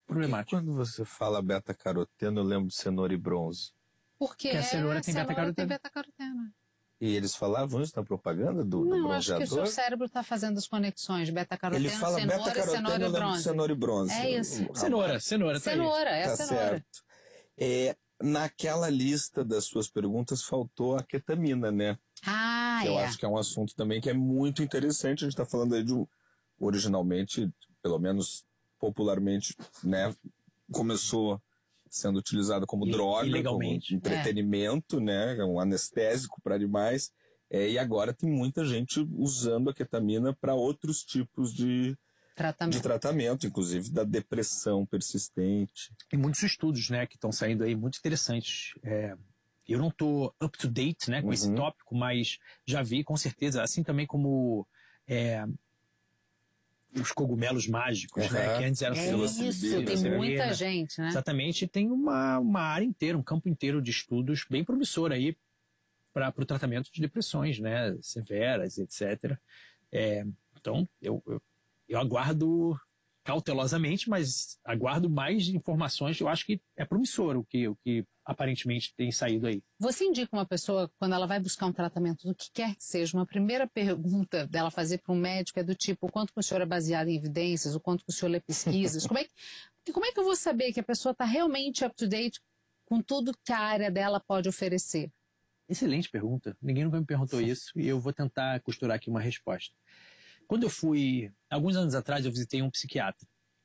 problemático. E quando você fala beta-caroteno, eu lembro de cenoura e bronze. Porque a cenoura tem beta-caroteno. E eles falavam isso na propaganda do bronzeador? Não, acho que o seu cérebro está fazendo as conexões. Beta-caroteno, Ele fala cenoura, beta-caroteno, cenoura eu e lembro de bronze. cenoura e bronze. É isso. Cenoura. Cenoura, é a cenoura. Certo. Naquela lista das suas perguntas faltou a ketamina, né? Ah, que eu acho que é um assunto também que é muito interessante. A gente está falando aí de originalmente, pelo menos popularmente, né, começou sendo utilizado como droga, ilegalmente, como entretenimento, né, um anestésico para animais, e agora tem muita gente usando a ketamina para outros tipos de tratamento, inclusive da depressão persistente. Tem muitos estudos, né, que estão saindo aí muito interessantes. Eu não estou up to date, né, com esse tópico, mas já vi com certeza, assim também como os cogumelos mágicos, né, que antes eram isso, tem muita gente, né? Exatamente, tem uma área inteira, um campo inteiro de estudos bem promissor aí para o tratamento de depressões, né, severas, etc. Então, eu aguardo cautelosamente, mas aguardo mais informações. Eu acho que é promissor o que aparentemente tem saído aí. Você indica uma pessoa, quando ela vai buscar um tratamento do que quer que seja, uma primeira pergunta dela fazer para um médico é do tipo, o quanto que o senhor é baseado em evidências, o quanto que o senhor lê pesquisas? Como é que eu vou saber que a pessoa está realmente up to date com tudo que a área dela pode oferecer? Excelente pergunta. Ninguém nunca me perguntou isso e eu vou tentar costurar aqui uma resposta. Quando eu fui, alguns anos atrás, eu visitei um psiquiatra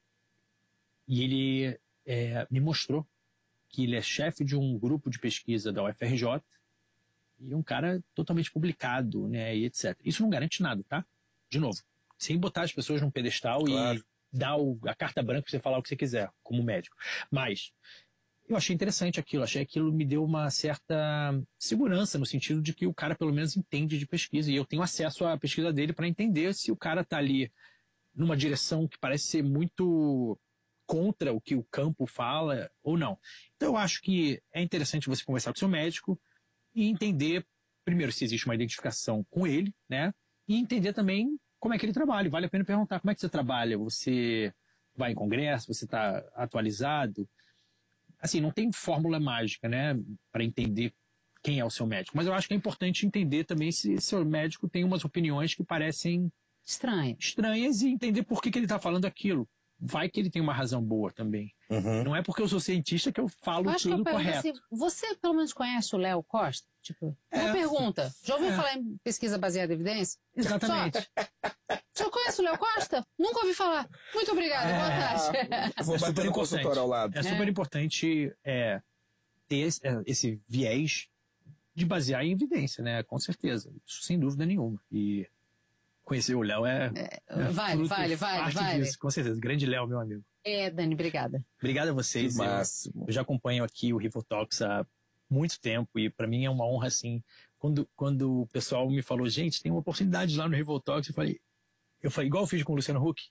e ele me mostrou que ele é chefe de um grupo de pesquisa da UFRJ e um cara totalmente publicado, né, e etc. Isso não garante nada, tá? De novo, sem botar as pessoas num pedestal e dar a carta branca para você falar o que você quiser, como médico. Mas eu achei interessante aquilo me deu uma certa segurança no sentido de que o cara pelo menos entende de pesquisa e eu tenho acesso à pesquisa dele para entender se o cara está ali numa direção que parece ser muito contra o que o campo fala ou não. Então eu acho que é interessante você conversar com o seu médico e entender, primeiro, se existe uma identificação com ele, né? E entender também como é que ele trabalha. Vale a pena perguntar como é que você trabalha. Você vai em congresso? Você está atualizado? Assim, não tem fórmula mágica, né? Para entender quem é o seu médico. Mas eu acho que é importante entender também se seu médico tem umas opiniões que parecem estranhas e entender por que ele está falando aquilo. Vai que ele tem uma razão boa também. Não é porque eu sou cientista que eu falo tudo correto. Assim, você pelo menos conhece o Léo Costa? Tipo, uma pergunta. Já ouviu falar em pesquisa baseada em evidência? Exatamente. O senhor conhece o Léo Costa? Nunca ouvi falar. Muito obrigada, boa tarde. Vou bater no consultório ao lado. É super importante ter esse viés de basear em evidência, né? Com certeza. Isso sem dúvida nenhuma. E conhecer o Léo vale. disso, com certeza. Grande Léo, meu amigo. Dani, obrigada. Obrigado a vocês. Eu já acompanho aqui o Rivotalks há muito tempo e para mim é uma honra, assim, quando o pessoal me falou, gente, tem uma oportunidade lá no Rivotalks, eu falei, igual eu fiz com o Luciano Huck.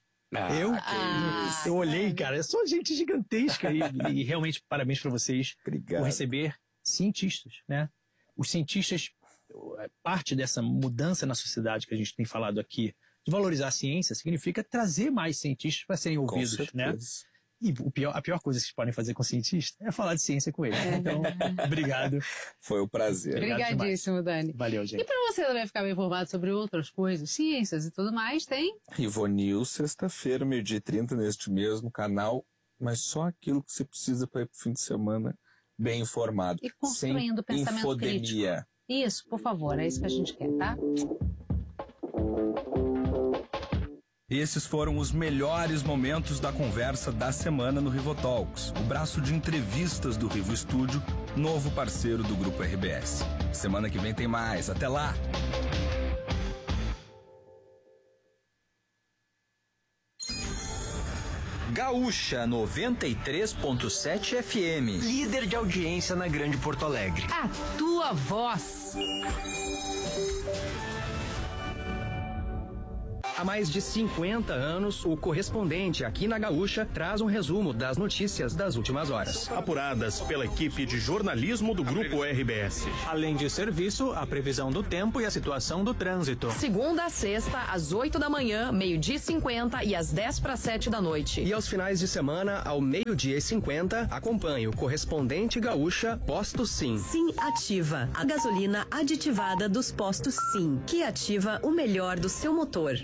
Eu olhei, cara, é só gente gigantesca e realmente parabéns para vocês por receber cientistas, né? Os cientistas, parte dessa mudança na sociedade que a gente tem falado aqui, de valorizar a ciência, significa trazer mais cientistas para serem ouvidos, né? E a pior coisa que vocês podem fazer com cientista é falar de ciência com eles. Então, obrigado. Foi um prazer. Obrigadíssimo, Dani. Valeu, gente. E para você também ficar bem informado sobre outras coisas, ciências e tudo mais, tem... Rivonews, sexta-feira, 12h30, neste mesmo canal, mas só aquilo que você precisa para ir pro fim de semana bem informado. E construindo sem pensamento infodemia. crítico. Isso, por favor, é isso que a gente quer, tá? Esses foram os melhores momentos da conversa da semana no Rivotalks, o braço de entrevistas do Rivo Estúdio, novo parceiro do Grupo RBS. Semana que vem tem mais. Até lá! Gaúcha 93.7 FM. Líder de audiência na Grande Porto Alegre. A tua voz. A Há mais de 50 anos, o Correspondente aqui na Gaúcha traz um resumo das notícias das últimas horas. Apuradas pela equipe de jornalismo do Grupo RBS. Além de serviço, a previsão do tempo e a situação do trânsito. Segunda a sexta, às 8 da manhã, 12h50 e às 10:07 da noite. E aos finais de semana, ao 12h50, acompanhe o Correspondente Gaúcha Posto Sim. Sim Ativa, a gasolina aditivada dos postos Sim, que ativa o melhor do seu motor.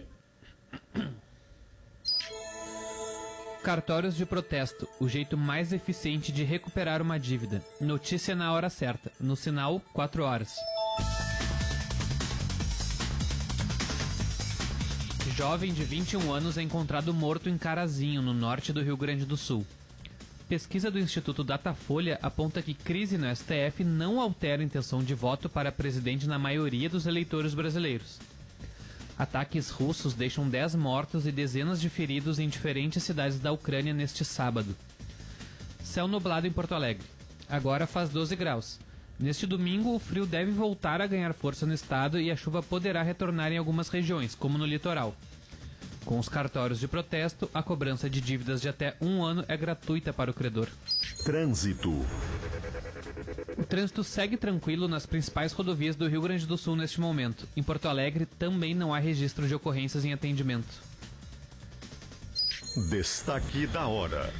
Cartórios de protesto, o jeito mais eficiente de recuperar uma dívida. Notícia na hora certa, no sinal 4 horas. Jovem de 21 anos é encontrado morto em Carazinho, no norte do Rio Grande do Sul. Pesquisa do Instituto Datafolha aponta que crise no STF não altera a intenção de voto para presidente na maioria dos eleitores brasileiros. Ataques russos deixam 10 mortos e dezenas de feridos em diferentes cidades da Ucrânia neste sábado. Céu nublado em Porto Alegre. Agora faz 12 graus. Neste domingo, o frio deve voltar a ganhar força no estado e a chuva poderá retornar em algumas regiões, como no litoral. Com os cartórios de protesto, a cobrança de dívidas de até 1 ano é gratuita para o credor. Trânsito. O trânsito segue tranquilo nas principais rodovias do Rio Grande do Sul neste momento. Em Porto Alegre também não há registro de ocorrências em atendimento. Destaque da hora.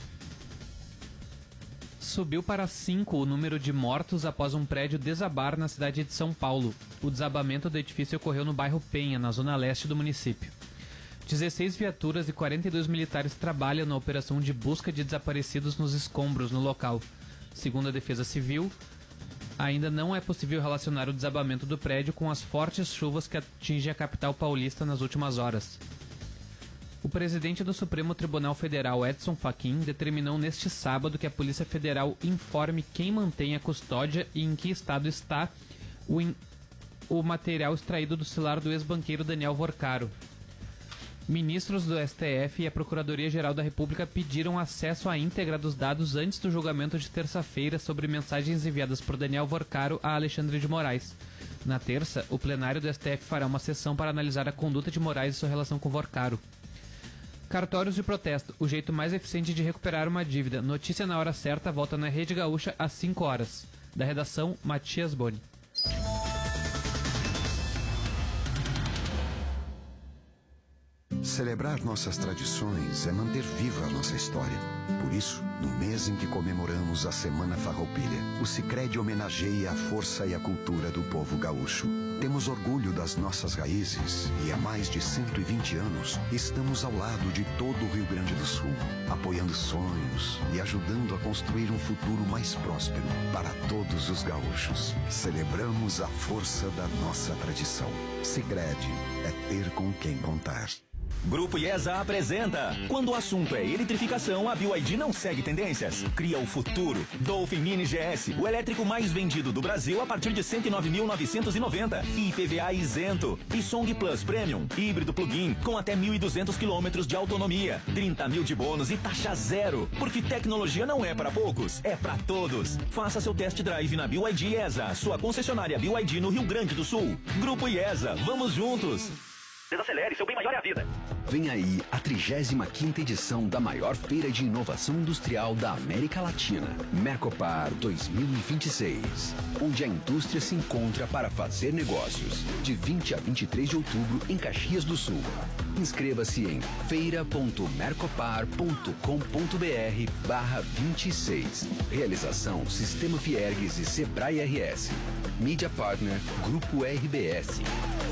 Subiu para 5 o número de mortos após um prédio desabar na cidade de São Paulo. O desabamento do edifício ocorreu no bairro Penha, na zona leste do município. 16 viaturas e 42 militares trabalham na operação de busca de desaparecidos nos escombros no local. Segundo a Defesa Civil, ainda não é possível relacionar o desabamento do prédio com as fortes chuvas que atingem a capital paulista nas últimas horas. O presidente do Supremo Tribunal Federal, Edson Fachin, determinou neste sábado que a Polícia Federal informe quem mantém a custódia e em que estado está o material extraído do celular do ex-banqueiro Daniel Vorcaro. Ministros do STF e a Procuradoria-Geral da República pediram acesso à íntegra dos dados antes do julgamento de terça-feira sobre mensagens enviadas por Daniel Vorcaro a Alexandre de Moraes. Na terça, o plenário do STF fará uma sessão para analisar a conduta de Moraes e sua relação com Vorcaro. Cartórios de protesto, o jeito mais eficiente de recuperar uma dívida. Notícia na hora certa, volta na Rede Gaúcha às 5 horas. Da redação, Matias Boni. Celebrar nossas tradições é manter viva a nossa história. Por isso, no mês em que comemoramos a Semana Farroupilha, o Sicredi homenageia a força e a cultura do povo gaúcho. Temos orgulho das nossas raízes e há mais de 120 anos estamos ao lado de todo o Rio Grande do Sul, apoiando sonhos e ajudando a construir um futuro mais próspero para todos os gaúchos. Celebramos a força da nossa tradição. Sicredi é ter com quem contar. Grupo IESA apresenta. Quando o assunto é eletrificação, a BYD não segue tendências. Cria o futuro. Dolphin Mini GS, o elétrico mais vendido do Brasil a partir de 109.990. IPVA isento. E Song Plus Premium, híbrido plug-in, com até 1.200 km de autonomia. 30 mil de bônus e taxa zero. Porque tecnologia não é para poucos, é para todos. Faça seu test drive na BYD IESA, sua concessionária BYD no Rio Grande do Sul. Grupo IESA, vamos juntos. Desacelere, seu bem maior é a vida. Vem aí a 35ª edição da maior feira de inovação industrial da América Latina, Mercopar 2026, onde a indústria se encontra para fazer negócios, de 20 a 23 de outubro em Caxias do Sul. Inscreva-se em feira.mercopar.com.br/26. Realização Sistema Fiergues e Sebrae RS. Mídia Partner Grupo RBS.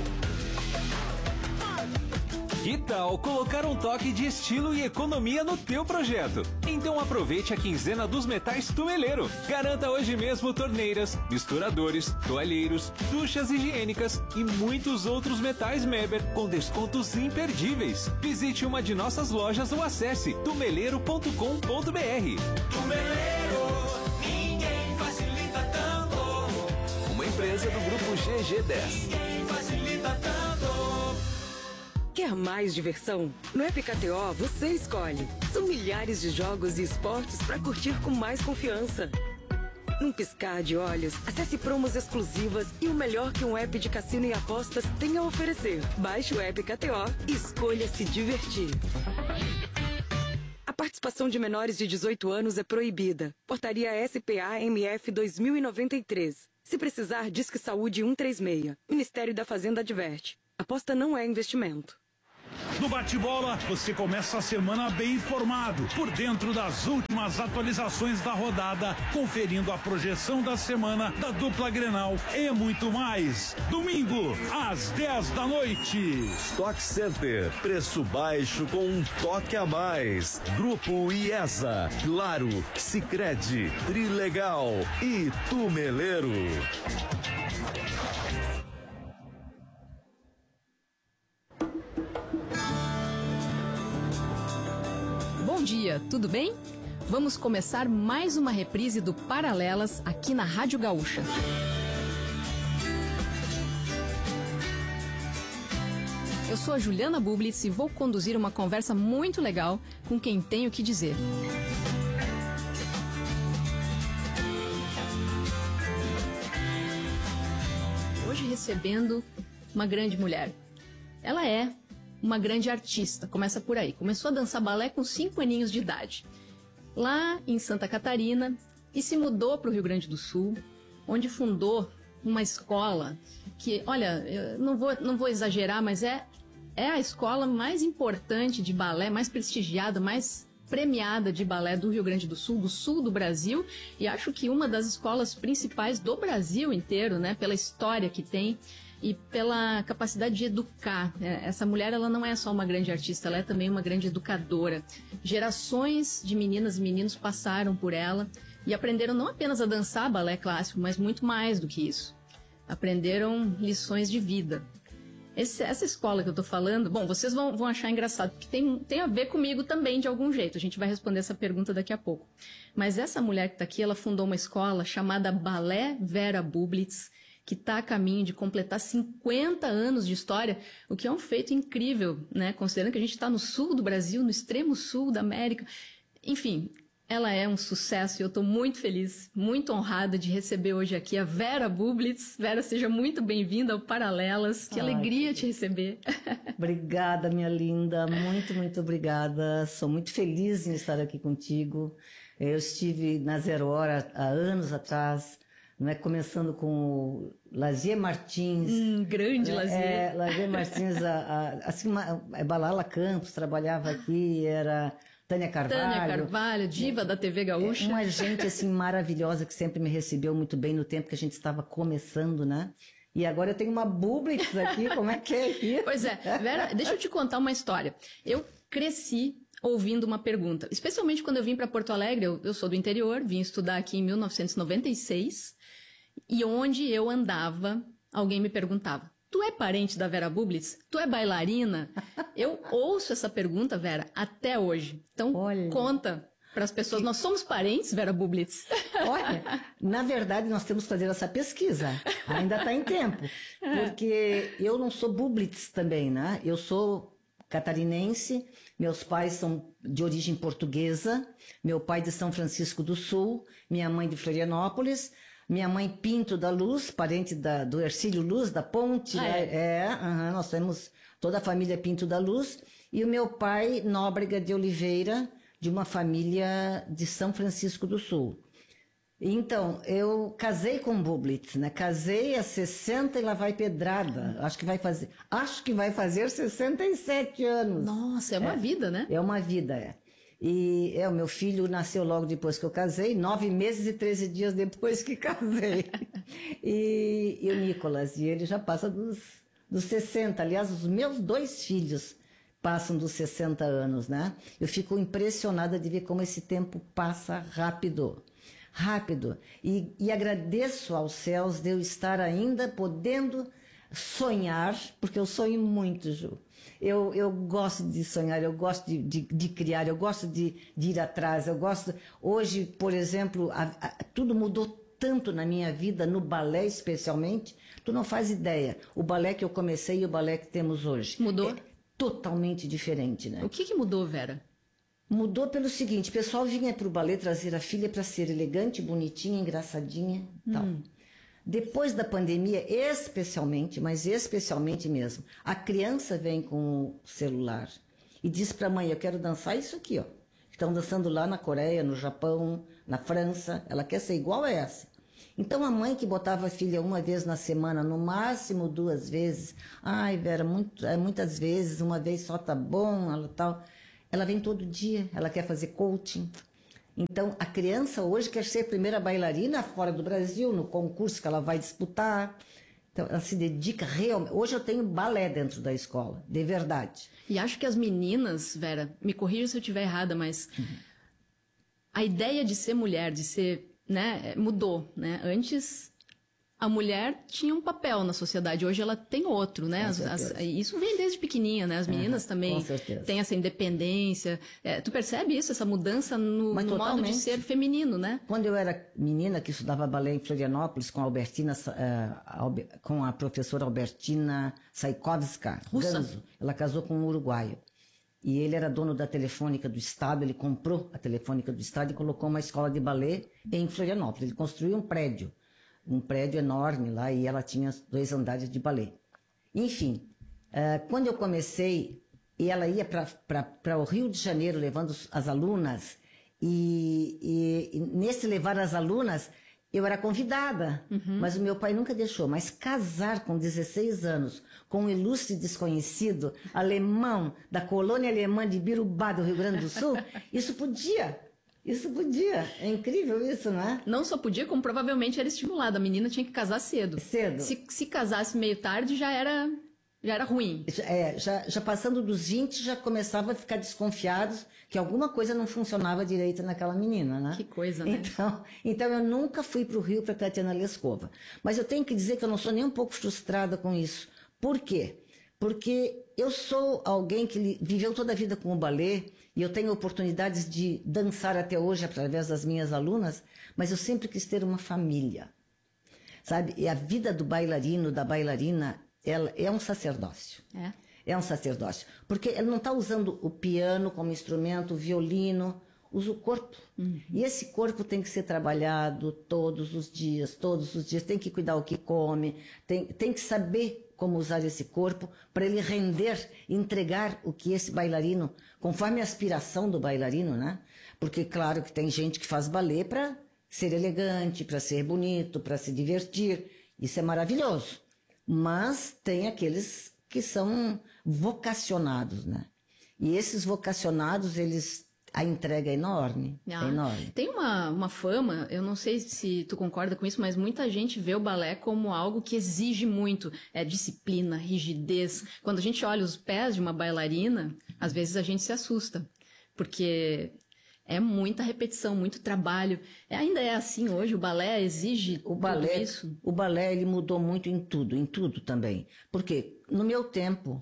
Que tal colocar um toque de estilo e economia no teu projeto? Então aproveite a quinzena dos metais Tumeleiro. Garanta hoje mesmo torneiras, misturadores, toalheiros, duchas higiênicas e muitos outros metais Meber com descontos imperdíveis. Visite uma de nossas lojas ou acesse tumeleiro.com.br. Tumeleiro, ninguém facilita tanto. Uma empresa do grupo GG10. Ninguém facilita tanto. Quer mais diversão? No FKTO você escolhe. São milhares de jogos e esportes para curtir com mais confiança. Num piscar de olhos, acesse promos exclusivas e o melhor que um app de cassino e apostas tem a oferecer. Baixe o app KTO e escolha se divertir. A participação de menores de 18 anos é proibida. Portaria SPA-MF 2093. Se precisar, Disque Saúde 136. Ministério da Fazenda adverte. Aposta não é investimento. No bate-bola, você começa a semana bem informado, por dentro das últimas atualizações da rodada, conferindo a projeção da semana da dupla Grenal e muito mais. Domingo, às 10 da noite. Stock Center, preço baixo com um toque a mais. Grupo IESA, Claro, Sicredi, Trilegal e Tumeleiro. Bom dia, tudo bem? Vamos começar mais uma reprise do Paralelas aqui na Rádio Gaúcha. Eu sou a Juliana Bublitz e vou conduzir uma conversa muito legal com quem tem o que dizer. Hoje recebendo uma grande mulher. Ela é uma grande artista, começa por aí. Começou a dançar balé com 5 aninhos de idade, lá em Santa Catarina, e se mudou para o Rio Grande do Sul, onde fundou uma escola que, olha, eu não vou exagerar, mas é a escola mais importante de balé, mais prestigiada, mais premiada de balé do Rio Grande do sul do Brasil, e acho que uma das escolas principais do Brasil inteiro, né, pela história que tem e pela capacidade de educar. Essa mulher, ela não é só uma grande artista, ela é também uma grande educadora. Gerações de meninas e meninos passaram por ela e aprenderam não apenas a dançar balé clássico, mas muito mais do que isso. Aprenderam lições de vida. Essa escola que eu tô falando, bom, vocês vão achar engraçado, porque tem a ver comigo também de algum jeito. A gente vai responder essa pergunta daqui a pouco. Mas essa mulher que tá aqui, ela fundou uma escola chamada Balé Vera Bublitz, que está a caminho de completar 50 anos de história, o que é um feito incrível, né? Considerando que a gente está no sul do Brasil, no extremo sul da América. Enfim, ela é um sucesso e eu estou muito feliz, muito honrada de receber hoje aqui a Vera Bublitz. Vera, seja muito bem-vinda ao Paralelas. Que alegria te receber. Obrigada, minha linda. Muito, muito obrigada. Sou muito feliz em estar aqui contigo. Eu estive na Zero Hora há anos atrás, não é, começando com o Lazier Martins. Grande Lazier. Lazier Martins, assim, Balala Campos trabalhava aqui, era Tânia Carvalho, diva da TV Gaúcha. Uma gente assim maravilhosa que sempre me recebeu muito bem no tempo que a gente estava começando, né? E agora eu tenho uma Bublitz aqui, como é que é aqui? Pois é, Vera, deixa eu te contar uma história. Eu cresci ouvindo uma pergunta, especialmente quando eu vim para Porto Alegre. Eu sou do interior, vim estudar aqui em 1996, e onde eu andava, alguém me perguntava: tu é parente da Vera Bublitz? Tu é bailarina? Eu ouço essa pergunta, Vera, até hoje. Então, conta para as pessoas, nós somos parentes, Vera Bublitz? Olha, na verdade nós temos que fazer essa pesquisa, ainda está em tempo, porque eu não sou Bublitz também, né? Eu sou catarinense, meus pais são de origem portuguesa, meu pai de São Francisco do Sul, minha mãe de Florianópolis, minha mãe Pinto da Luz, parente do Hercílio Luz, da Ponte, nós temos toda a família Pinto da Luz, e o meu pai Nóbrega de Oliveira, de uma família de São Francisco do Sul. Então, eu casei com Bublitz, né? Casei a 60 e lá vai pedrada. Acho que vai fazer 67 anos. Nossa, é uma vida, né? É uma vida, E o meu filho nasceu logo depois que eu casei, 9 meses e 13 dias depois que casei. e o Nicolas, e ele já passa dos 60. Aliás, os meus 2 filhos passam dos 60 anos, né? Eu fico impressionada de ver como esse tempo passa rápido. E agradeço aos céus de eu estar ainda podendo sonhar, porque eu sonho muito, Ju. Eu gosto de sonhar, eu gosto de criar, eu gosto de ir atrás, eu gosto... Hoje, por exemplo, tudo mudou tanto na minha vida, no balé especialmente, tu não faz ideia. O balé que eu comecei e o balé que temos hoje. Mudou? É totalmente diferente, né? O que mudou, Vera? Mudou pelo seguinte, o pessoal vinha para o balé trazer a filha para ser elegante, bonitinha, engraçadinha e tal. Depois da pandemia, especialmente, mas especialmente mesmo, a criança vem com o celular e diz para a mãe, eu quero dançar isso aqui, ó. Estão dançando lá na Coreia, no Japão, na França, ela quer ser igual a essa. Então a mãe que botava a filha uma vez na semana, no máximo 2 vezes, ai Vera, muitas vezes, uma vez só tá bom, ela tal. Ela vem todo dia, ela quer fazer coaching. Então, a criança hoje quer ser primeira bailarina fora do Brasil, no concurso que ela vai disputar. Então, ela se dedica realmente. Hoje eu tenho balé dentro da escola, de verdade. E acho que as meninas, Vera, me corrija se eu estiver errada, mas a ideia de ser mulher, de ser, né, mudou, né? Antes, a mulher tinha um papel na sociedade, hoje ela tem outro, né? Isso vem desde pequenininha, né? As meninas também têm essa independência. Tu percebe isso, essa mudança no modo de ser feminino, né? Quando eu era menina, que estudava balé em Florianópolis com a Albertina, com a professora Albertina Saikovska, Ganzo, ela casou com um uruguaio. E ele era dono da Telefônica do Estado, ele comprou a Telefônica do Estado e colocou uma escola de balé em Florianópolis. Ele construiu um prédio enorme lá, e ela tinha 2 andares de balé. Enfim, quando eu comecei, e ela ia para o Rio de Janeiro levando as alunas, e nesse levar as alunas, eu era convidada, mas o meu pai nunca deixou. Mas casar com 16 anos com um ilustre desconhecido alemão, da colônia alemã de Birubá, do Rio Grande do Sul, isso podia. Isso podia. É incrível isso, não é? Não só podia, como provavelmente era estimulado. A menina tinha que casar cedo. Cedo. Se casasse meio tarde, já era ruim. Já passando dos 20, já começava a ficar desconfiados que alguma coisa não funcionava direito naquela menina, né? Que coisa, né? Então eu nunca fui para o Rio para Tatiana Leskova. Mas eu tenho que dizer que eu não sou nem um pouco frustrada com isso. Por quê? Porque eu sou alguém que viveu toda a vida com o balé, e eu tenho oportunidades de dançar até hoje através das minhas alunas, mas eu sempre quis ter uma família, sabe? E a vida do bailarino, da bailarina, ela é um sacerdócio. É um sacerdócio. Porque ele não está usando o piano como instrumento, o violino, usa o corpo. E esse corpo tem que ser trabalhado todos os dias, tem que cuidar o que come, tem que saber como usar esse corpo para ele render, entregar o que esse bailarino, conforme a aspiração do bailarino, né? Porque claro que tem gente que faz balé para ser elegante, para ser bonito, para se divertir, isso é maravilhoso. Mas tem aqueles que são vocacionados, né? E esses vocacionados, a entrega é enorme, é enorme. Tem uma fama, eu não sei se tu concorda com isso, mas muita gente vê o balé como algo que exige muito, disciplina, rigidez. Quando a gente olha os pés de uma bailarina, às vezes a gente se assusta, porque é muita repetição, muito trabalho. Ainda é assim hoje, o balé exige tudo isso? O balé, ele mudou muito em tudo também. Porque no meu tempo,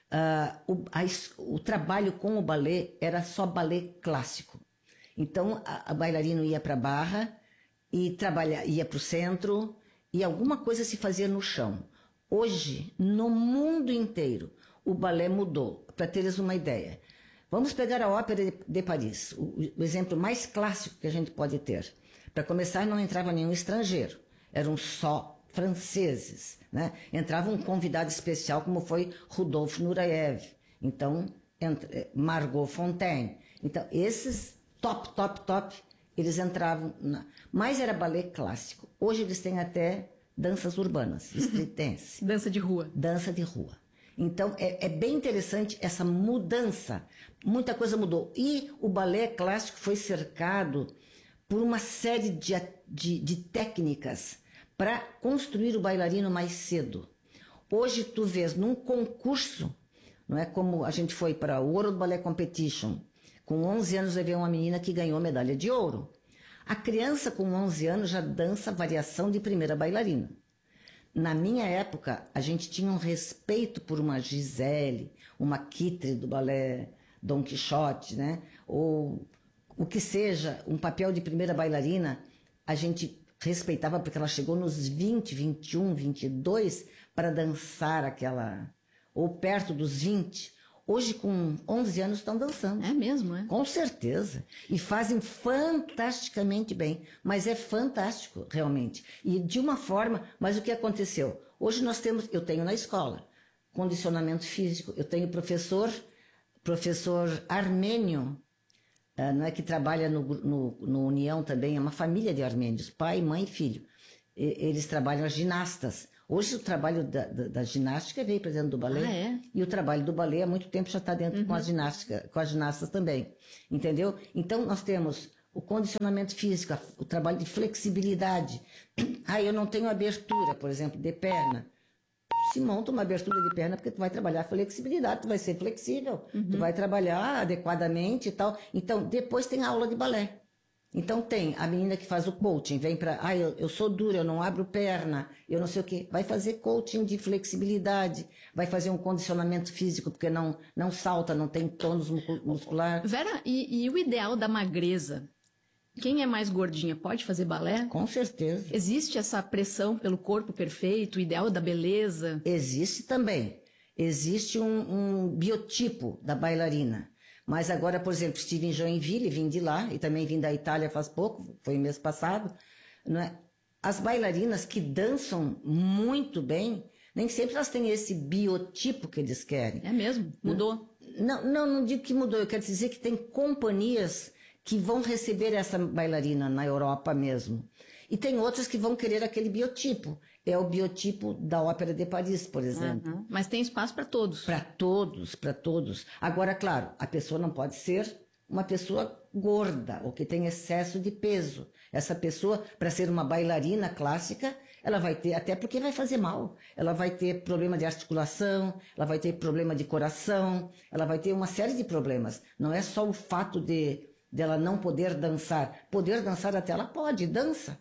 o trabalho com o balé era só balé clássico. Então, a bailarina ia para a barra e ia para o centro e alguma coisa se fazia no chão. Hoje, no mundo inteiro, o balé mudou. Para teres uma ideia, vamos pegar a Ópera de Paris, o exemplo mais clássico que a gente pode ter. Para começar, não entrava nenhum estrangeiro, eram só franceses, né? Entrava um convidado especial, como foi Rudolf Nureyev, então Margot Fonteyn. Então esses top, eles entravam mas era balé clássico. Hoje eles têm até danças urbanas, street dance. Dança de rua. Então é bem interessante essa mudança, muita coisa mudou. E o balé clássico foi cercado por uma série de técnicas para construir o bailarino mais cedo. Hoje tu vês num concurso, não é como a gente foi para o World Ballet Competition, com 11 anos eu vi uma menina que ganhou medalha de ouro. A criança com 11 anos já dança variação de primeira bailarina. Na minha época, a gente tinha um respeito por uma Gisele, uma Kitri do balé Dom Quixote, né? Ou o que seja, um papel de primeira bailarina, a gente respeitava porque ela chegou nos 20, 21, 22 para dançar aquela... Ou perto dos 20. hoje com 11 anos estão dançando. É mesmo, é? Com certeza. E fazem fantasticamente bem. Mas é fantástico, realmente. E de uma forma... Mas o que aconteceu? Hoje eu tenho na escola condicionamento físico. Eu tenho professor armênio, não é, que trabalha no União também. É uma família de armênios, pai, mãe e filho. Eles trabalham as ginastas. Hoje o trabalho da ginástica veio para dentro do balé. Ah, é? E o trabalho do balé há muito tempo já está dentro com a ginástica, com as ginastas também. Entendeu? Então nós temos o condicionamento físico, o trabalho de flexibilidade. Eu não tenho abertura, por exemplo, de perna. Se monta uma abertura de perna porque tu vai trabalhar flexibilidade, tu vai ser flexível, tu vai trabalhar adequadamente e tal. Então, depois tem a aula de balé. Então tem a menina que faz o coaching, vem para, eu sou dura, eu não abro perna, eu não sei o quê. Vai fazer coaching de flexibilidade, vai fazer um condicionamento físico, porque não salta, não tem tônus muscular. Vera, e o ideal da magreza? Quem é mais gordinha pode fazer balé? Com certeza. Existe essa pressão pelo corpo perfeito, o ideal da beleza? Existe também. Existe um biotipo da bailarina. Mas agora, por exemplo, estive em Joinville, vim de lá, e também vim da Itália faz pouco, foi mês passado. Não é? As bailarinas que dançam muito bem, nem sempre elas têm esse biotipo que eles querem. É mesmo? Mudou? Não digo que mudou, eu quero dizer que tem companhias que vão receber essa bailarina na Europa mesmo. E tem outras que vão querer aquele biotipo. É o biotipo da Ópera de Paris, por exemplo. Mas tem espaço para todos. Para todos, para todos. Agora, claro, a pessoa não pode ser uma pessoa gorda ou que tem excesso de peso. Essa pessoa, para ser uma bailarina clássica, ela vai ter, até porque vai fazer mal, ela vai ter problema de articulação, ela vai ter problema de coração, ela vai ter uma série de problemas. Não é só o fato dela não poder dançar. Poder dançar até ela pode, dança.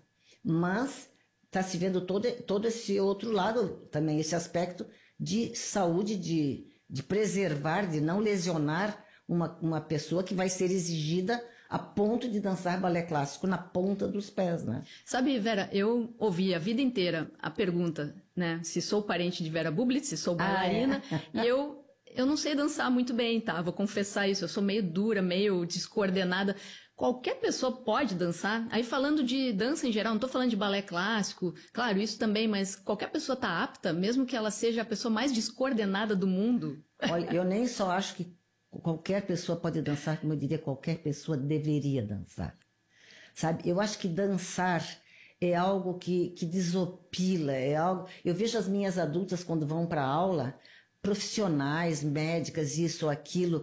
Mas está se vendo todo esse outro lado também, esse aspecto de saúde, de preservar, de não lesionar uma pessoa que vai ser exigida a ponto de dançar balé clássico na ponta dos pés, né? Sabe, Vera, eu ouvi a vida inteira a pergunta, né? Se sou parente de Vera Bublitz, se sou bailarina, e eu não sei dançar muito bem, tá? Vou confessar isso, eu sou meio dura, meio descoordenada. Qualquer pessoa pode dançar. Aí falando de dança em geral, não tô falando de balé clássico, claro, isso também, mas qualquer pessoa tá apta, mesmo que ela seja a pessoa mais descoordenada do mundo. Olha, eu nem só acho que qualquer pessoa pode dançar, como eu diria, qualquer pessoa deveria dançar. Sabe, eu acho que dançar é algo que desopila, é algo... Eu vejo as minhas adultas quando vão para aula, profissionais, médicas, isso ou aquilo,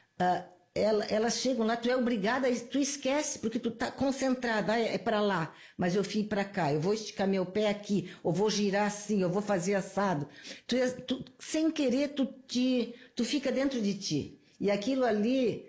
elas chegam lá, tu é obrigada, tu esquece, porque tu tá concentrada, é para lá, mas eu fui para cá, eu vou esticar meu pé aqui, ou vou girar assim, eu vou fazer assado. Sem querer, tu fica dentro de ti. E aquilo ali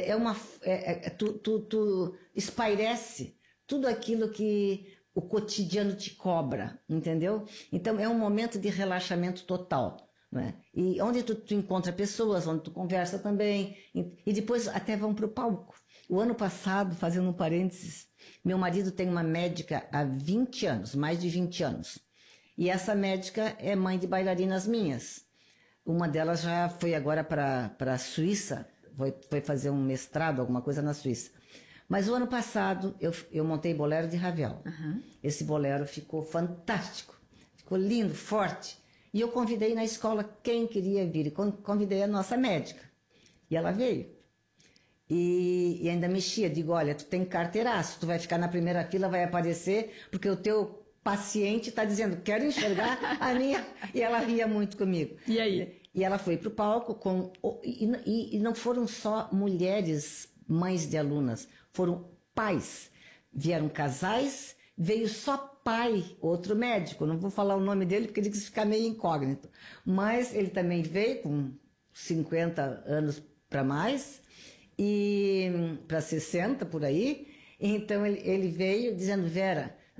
tu espairece tudo aquilo que o cotidiano te cobra, entendeu? Então é um momento de relaxamento total. Né? E onde tu encontra pessoas, onde tu conversa também, e depois até vão para o palco. O ano passado, fazendo um parênteses, meu marido tem uma médica há 20 anos, mais de 20 anos. E essa médica é mãe de bailarinas minhas. Uma delas já foi agora para a Suíça, foi fazer um mestrado, alguma coisa na Suíça. Mas o ano passado eu montei bolero de Ravel. Esse bolero ficou fantástico, ficou lindo, forte. E eu convidei na escola quem queria vir. E convidei a nossa médica. E ela veio. E ainda mexia. Digo, olha, tu tem carteiraço. Tu vai ficar na primeira fila, vai aparecer, porque o teu paciente está dizendo, quero enxergar a minha... E ela ria muito comigo. E aí? E ela foi para o palco e não foram só mulheres, mães de alunas. Foram pais. Vieram casais, veio só pai, outro médico, não vou falar o nome dele porque ele quis ficar meio incógnito, mas ele também veio com 50 anos para mais, e para 60 por aí, então ele veio dizendo, Vera,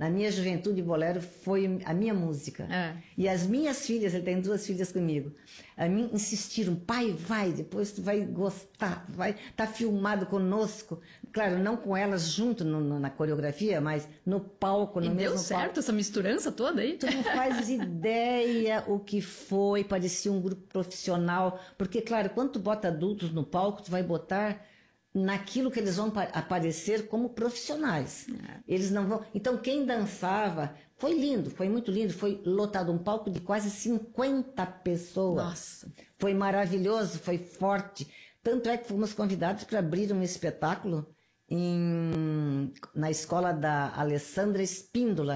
Na minha juventude, bolero foi a minha música. E as minhas filhas, ele tem 2 filhas comigo, a mim insistiram, pai, vai, depois tu vai gostar, vai tá filmado conosco. Claro, não com elas junto na coreografia, mas no palco, no mesmo palco. E deu certo essa misturança toda aí? Tu não faz ideia o que foi, parecia um grupo profissional, porque, claro, quando tu bota adultos no palco, tu vai botar naquilo que eles vão aparecer como profissionais. Eles não vão... Então, quem dançava... Foi lindo, foi muito lindo. Foi lotado um palco de quase 50 pessoas. Nossa! Foi maravilhoso, foi forte. Tanto é que fomos convidados para abrir um espetáculo na escola da Alessandra Espíndola,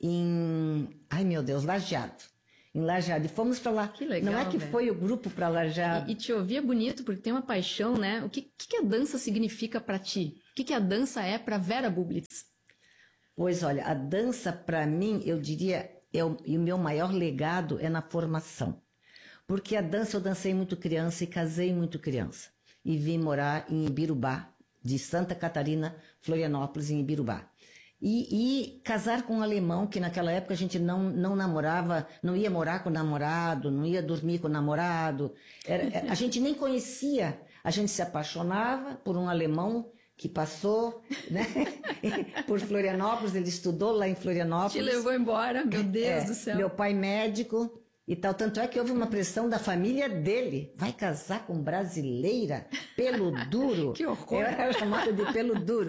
ai meu Deus, Lajeado. Em Lajeado. E fomos para lá. Que legal, não é que foi o grupo para Lajeado. E te ouvir é bonito, porque tem uma paixão, né? O que a dança significa para ti? O que a dança é para Vera Bublitz? Pois olha, a dança para mim, eu diria, e o meu maior legado é na formação. Porque a dança eu dancei muito criança e casei muito criança. E vim morar em Ibirubá, de Santa Catarina, Florianópolis, em Ibirubá. E casar com um alemão, que naquela época a gente não namorava, não ia morar com o namorado, não ia dormir com o namorado. A gente nem conhecia, a gente se apaixonava por um alemão que passou, né, por Florianópolis, ele estudou lá em Florianópolis. Te levou embora, meu Deus do céu. Meu pai médico e tal, tanto é que houve uma pressão da família dele. Vai casar com brasileira? Pelo duro. Que horror. Eu era chamada de pelo duro.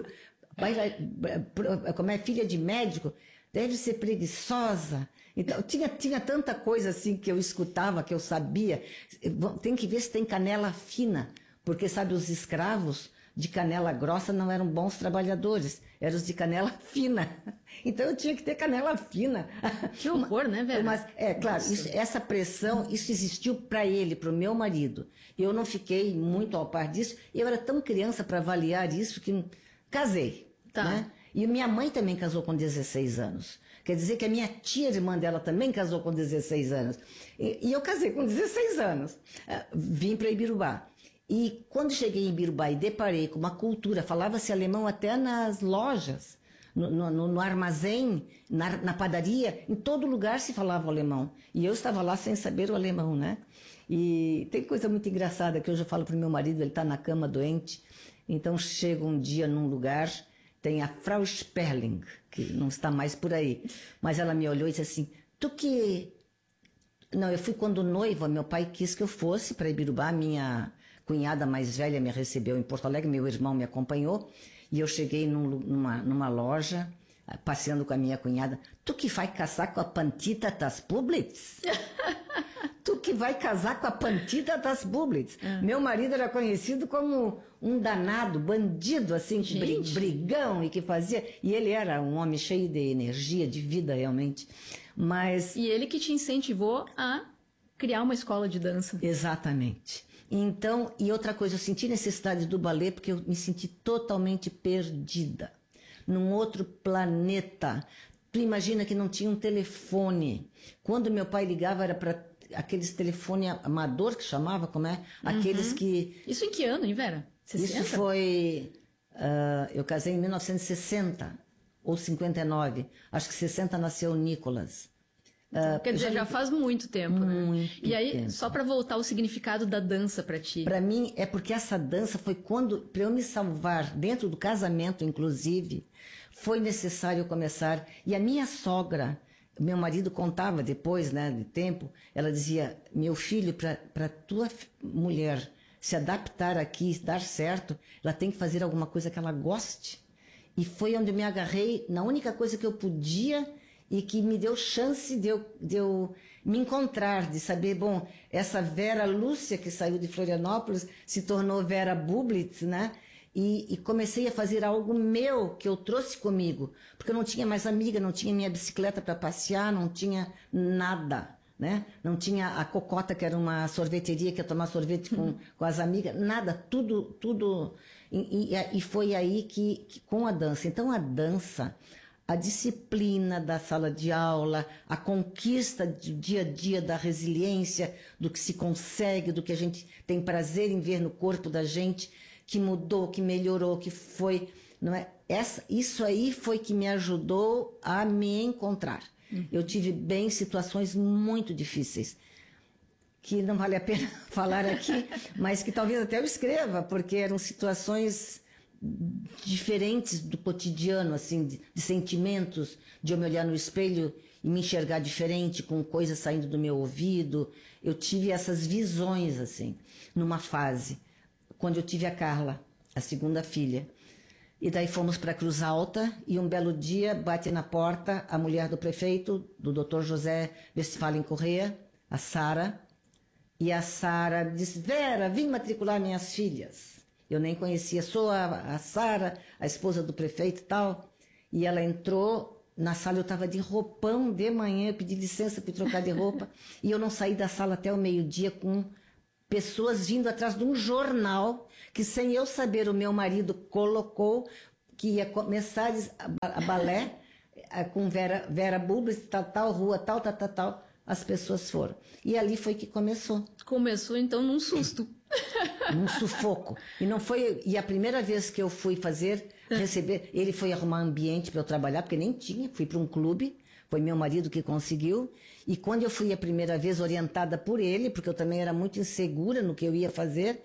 Como é filha de médico, deve ser preguiçosa. Então, tinha tanta coisa assim que eu escutava, que eu sabia. Tem que ver se tem canela fina, porque, sabe, os escravos de canela grossa não eram bons trabalhadores, eram os de canela fina. Então eu tinha que ter canela fina. Que horror, né, Vera? Mas, claro, essa pressão, isso existiu para ele, para o meu marido. Eu não fiquei muito ao par disso, eu era tão criança para avaliar isso que casei. Tá. Né? E minha mãe também casou com 16 anos. Quer dizer que a minha tia irmã dela também casou com 16 anos. E eu casei com 16 anos. Vim para Ibirubá. E quando cheguei em Ibirubá e deparei com uma cultura, falava-se alemão até nas lojas, no armazém, na padaria, em todo lugar se falava alemão. E eu estava lá sem saber o alemão, né? E tem coisa muito engraçada que hoje eu falo para o meu marido, ele está na cama doente, então chega um dia num lugar, tem a Frau Sperling, que não está mais por aí, mas ela me olhou e disse assim, tu que... Não, eu fui quando noiva, meu pai quis que eu fosse para Ibirubá, minha cunhada mais velha me recebeu em Porto Alegre, meu irmão me acompanhou, e eu cheguei numa loja, passeando com a minha cunhada, tu que vai casar com a Pantita das Bublitz? Tu que vai casar com a Pantita das Bublitz? Meu marido era conhecido como um danado, bandido, assim, brigão, e que fazia... E ele era um homem cheio de energia, de vida, realmente. Mas... E ele que te incentivou a criar uma escola de dança. Exatamente. Então, e outra coisa, eu senti necessidade do balé porque eu me senti totalmente perdida, num outro planeta. Tu imagina que não tinha um telefone. Quando meu pai ligava era para aqueles telefone amador que chamava, como é? Aqueles que... Isso em que ano, hein, Vera? 60? Isso foi... eu casei em 1960 ou 59. Acho que 60 nasceu o Nicolas. Quer dizer, já faz muito tempo, né? E aí, tempo. Só para voltar ao significado da dança para ti. Para mim, é porque essa dança foi quando, para eu me salvar, dentro do casamento, inclusive, foi necessário começar. E a minha sogra, meu marido contava depois, né, de tempo, ela dizia, meu filho, para tua mulher se adaptar aqui, dar certo, ela tem que fazer alguma coisa que ela goste. E foi onde eu me agarrei na única coisa que eu podia e que me deu chance de eu me encontrar, de saber, bom, essa Vera Lúcia que saiu de Florianópolis se tornou Vera Bublitz, né? E comecei a fazer algo meu que eu trouxe comigo, porque eu não tinha mais amiga, não tinha minha bicicleta para passear, não tinha nada, né? Não tinha a Cocota, que era uma sorveteria que ia tomar sorvete com as amigas, nada, tudo. E foi aí que com a dança. Então a dança, a disciplina da sala de aula, a conquista do dia a dia, da resiliência, do que se consegue, do que a gente tem prazer em ver no corpo da gente, que mudou, que melhorou, que foi Não é? Isso aí foi que me ajudou a me encontrar. Eu tive bem situações muito difíceis, que não vale a pena falar aqui, mas que talvez até eu escreva, porque eram situações diferentes do cotidiano, assim, de sentimentos, de eu me olhar no espelho e me enxergar diferente, com coisas saindo do meu ouvido. Eu tive essas visões, assim, numa fase, quando eu tive a Carla, a segunda filha. E daí fomos para Cruz Alta e um belo dia bate na porta a mulher do prefeito, do Dr. José Westphalen Corrêa, a Sara. E a Sara disse, Vera, vim matricular minhas filhas. Eu nem conhecia, sou a Sara, a esposa do prefeito e tal. E ela entrou na sala, eu estava de roupão de manhã, eu pedi licença para trocar de roupa. E eu não saí da sala até o meio-dia com pessoas vindo atrás de um jornal que, sem eu saber, o meu marido colocou que ia começar a balé com Vera Bulbis, tal, rua, tal. As pessoas foram. E ali foi que começou. Começou, então, num susto. Num sufoco. E a primeira vez que eu fui receber, ele foi arrumar ambiente para eu trabalhar, porque nem tinha, fui para um clube, foi meu marido que conseguiu. E quando eu fui a primeira vez orientada por ele, porque eu também era muito insegura no que eu ia fazer,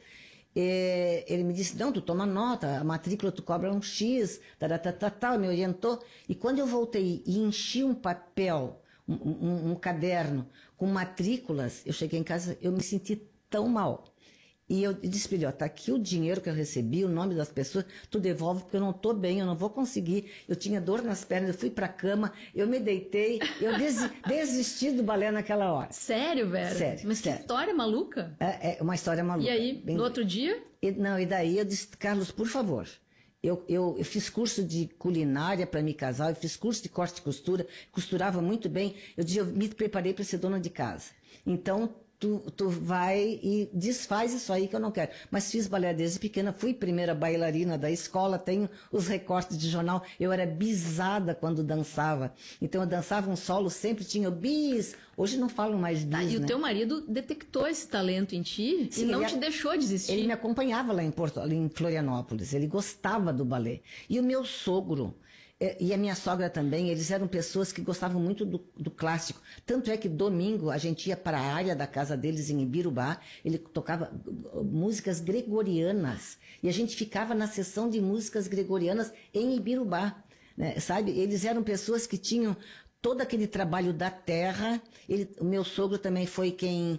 ele me disse, não, tu toma nota, a matrícula tu cobra um X, me orientou. E quando eu voltei e enchi um papel, um caderno com matrículas, eu cheguei em casa, eu me senti tão mal. E eu disse para ele, tá aqui o dinheiro que eu recebi, o nome das pessoas, tu devolve porque eu não tô bem, eu não vou conseguir. Eu tinha dor nas pernas, eu fui pra cama, eu me deitei, eu desisti do balé naquela hora. Sério, Vera? Sério. Mas sério. que história maluca. É uma história maluca. E aí, no outro dia? E daí eu disse, Carlos, por favor, eu fiz curso de culinária para me casar, eu fiz curso de corte e costura, costurava muito bem. Eu me preparei para ser dona de casa. Então, tu vai e desfaz isso aí que eu não quero. Mas fiz balé desde pequena, fui primeira bailarina da escola, tenho os recortes de jornal. Eu era bisada quando dançava. Então eu dançava um solo, sempre tinha o bis. Hoje não falam mais bis, E o teu marido detectou esse talento em ti e não te deixou desistir. Ele me acompanhava lá em Florianópolis, ele gostava do balé. E o meu sogro e a minha sogra também, eles eram pessoas que gostavam muito do clássico. Tanto é que domingo a gente ia para a área da casa deles em Ibirubá, ele tocava músicas gregorianas. E a gente ficava na sessão de músicas gregorianas em Ibirubá. Né? Sabe? Eles eram pessoas que tinham todo aquele trabalho da terra. O meu sogro também foi quem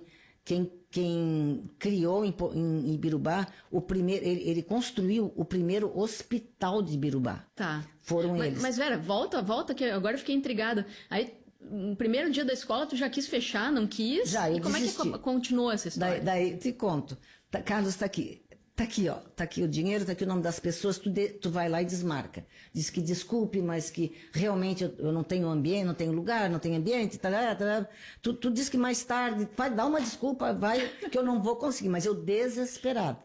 criou em Ibirubá ele construiu o primeiro hospital de Ibirubá. Tá. Foram eles. Mas Vera, volta, que agora eu fiquei intrigada. Aí, no primeiro dia da escola, tu já quis fechar, não quis? Já, eu desisti. Como é que continuou essa história? Daí te conto. Carlos, tá aqui. Tá aqui, ó. Tá aqui o dinheiro, tá aqui o nome das pessoas, tu vai lá e desmarca. Diz que desculpe, mas que realmente eu não tenho ambiente, não tenho lugar, não tenho ambiente, Tu diz que mais tarde, vai dar uma desculpa, vai, que eu não vou conseguir. Mas eu desesperado.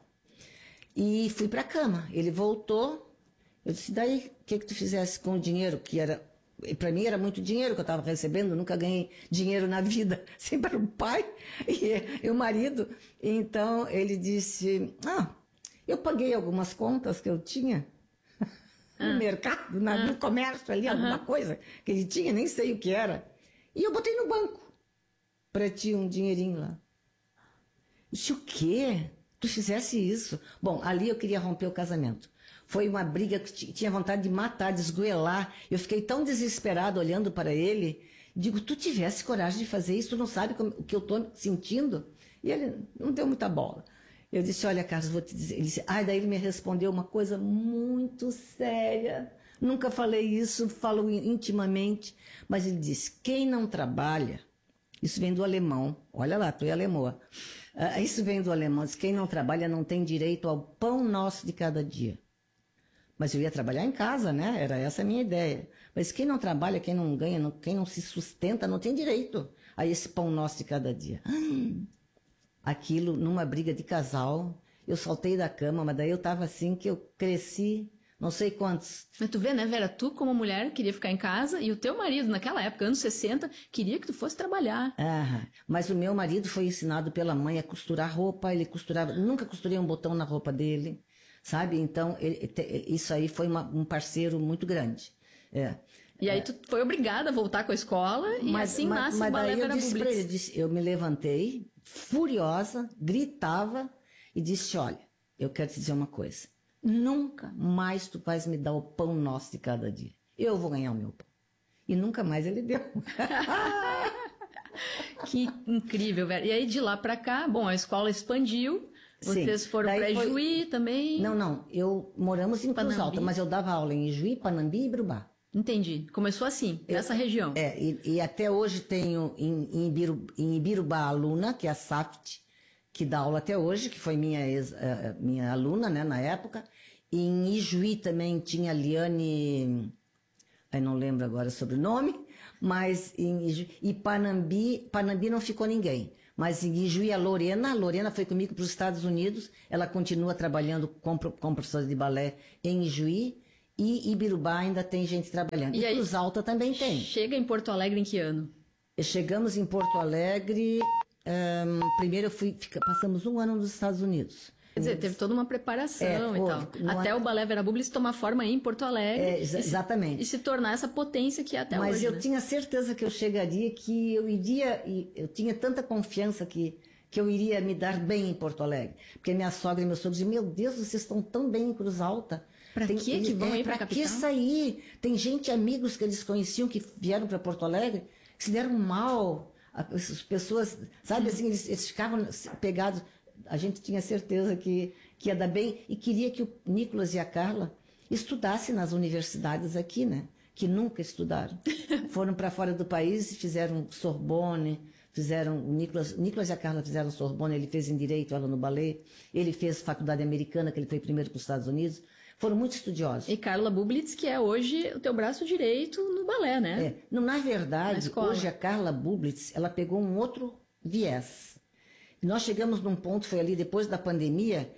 E fui pra cama. Ele voltou, eu disse, daí, o que tu fizesse com o dinheiro, que era... Para mim era muito dinheiro que eu estava recebendo, nunca ganhei dinheiro na vida, sempre era o pai e o marido. Então ele disse, eu paguei algumas contas que eu tinha no mercado, no comércio ali, alguma coisa que ele tinha, nem sei o que era. E eu botei no banco para ti um dinheirinho lá. Eu disse, o quê? Tu fizesse isso? Bom, ali eu queria romper o casamento. Foi uma briga que tinha vontade de matar, de esgoelar. Eu fiquei tão desesperado olhando para ele. Digo, tu tivesse coragem de fazer isso, tu não sabe o que eu estou sentindo? E ele não deu muita bola. Eu disse, olha, Carlos, vou te dizer. Ele disse, daí ele me respondeu uma coisa muito séria. Nunca falei isso, falo intimamente. Mas ele disse, quem não trabalha, isso vem do alemão. Olha lá, tu é alemoa. Isso vem do alemão. Diz, quem não trabalha não tem direito ao pão nosso de cada dia. Mas eu ia trabalhar em casa, né? Era essa a minha ideia. Mas quem não trabalha, quem não ganha, quem não se sustenta, não tem direito a esse pão nosso de cada dia. Aquilo, numa briga de casal, eu saltei da cama, mas daí eu tava assim que eu cresci, não sei quantos. Mas tu vê, né, Vera? Tu, como mulher, queria ficar em casa e o teu marido, naquela época, anos 60, queria que tu fosse trabalhar. Mas o meu marido foi ensinado pela mãe a costurar roupa, ele costurava, nunca costurei um botão na roupa dele. sabe? Então, isso aí foi um parceiro muito grande. E aí tu foi obrigada a voltar com a escola e assim nasce o Balé Vera Bublitz. Eu me levantei, furiosa, gritava e disse, olha, eu quero te dizer uma coisa, nunca mais tu vais me dar o pão nosso de cada dia. Eu vou ganhar o meu pão. E nunca mais ele deu. Que incrível, velho. E aí de lá pra cá, bom, a escola expandiu, vocês foram para Ijuí também? Não, moramos em Cruz Alta, mas eu dava aula em Ijuí, Panambi e Ibrubá. Entendi. Começou assim, nessa região. E até hoje tenho em Ibirubá a aluna, que é a Saft, que dá aula até hoje, que foi minha aluna, né, na época. E em Ijuí também tinha a Liane, eu não lembro agora o sobrenome, mas e Panambi não ficou ninguém. Mas em Ijuí a Lorena foi comigo para os Estados Unidos, ela continua trabalhando como professora de balé em Ijuí, e Ibirubá ainda tem gente trabalhando. E Cruz Alta também tem. Chega em Porto Alegre em que ano? Chegamos em Porto Alegre, primeiro passamos 1 ano nos Estados Unidos. Quer dizer, teve toda uma preparação e tal. Até o Balé Vera Bublitz tomar forma aí em Porto Alegre. Exatamente. E se tornar essa potência que é até hoje. Mas eu tinha certeza que eu chegaria, que eu iria, eu tinha tanta confiança que eu iria me dar bem em Porto Alegre. Porque minha sogra e meu sogro diziam, meu Deus, vocês estão tão bem em Cruz Alta. Pra que vão ir pra capital? Pra que sair? Tem amigos que eles conheciam que vieram para Porto Alegre, que se deram mal. As pessoas, sabe assim, eles ficavam pegados. A gente tinha certeza que ia dar bem e queria que o Nicolas e a Carla estudassem nas universidades aqui, né? Que nunca estudaram. Foram para fora do país e fizeram Sorbonne, o Nicolas e a Carla fizeram Sorbonne, ele fez em Direito, ela no Ballet, ele fez Faculdade Americana, que ele foi primeiro para os Estados Unidos. Foram muito estudiosos. E Carla Bublitz, que é hoje o teu braço direito no balé, né? Na verdade, hoje a Carla Bublitz, ela pegou um outro viés. Nós chegamos num ponto, foi ali depois da pandemia,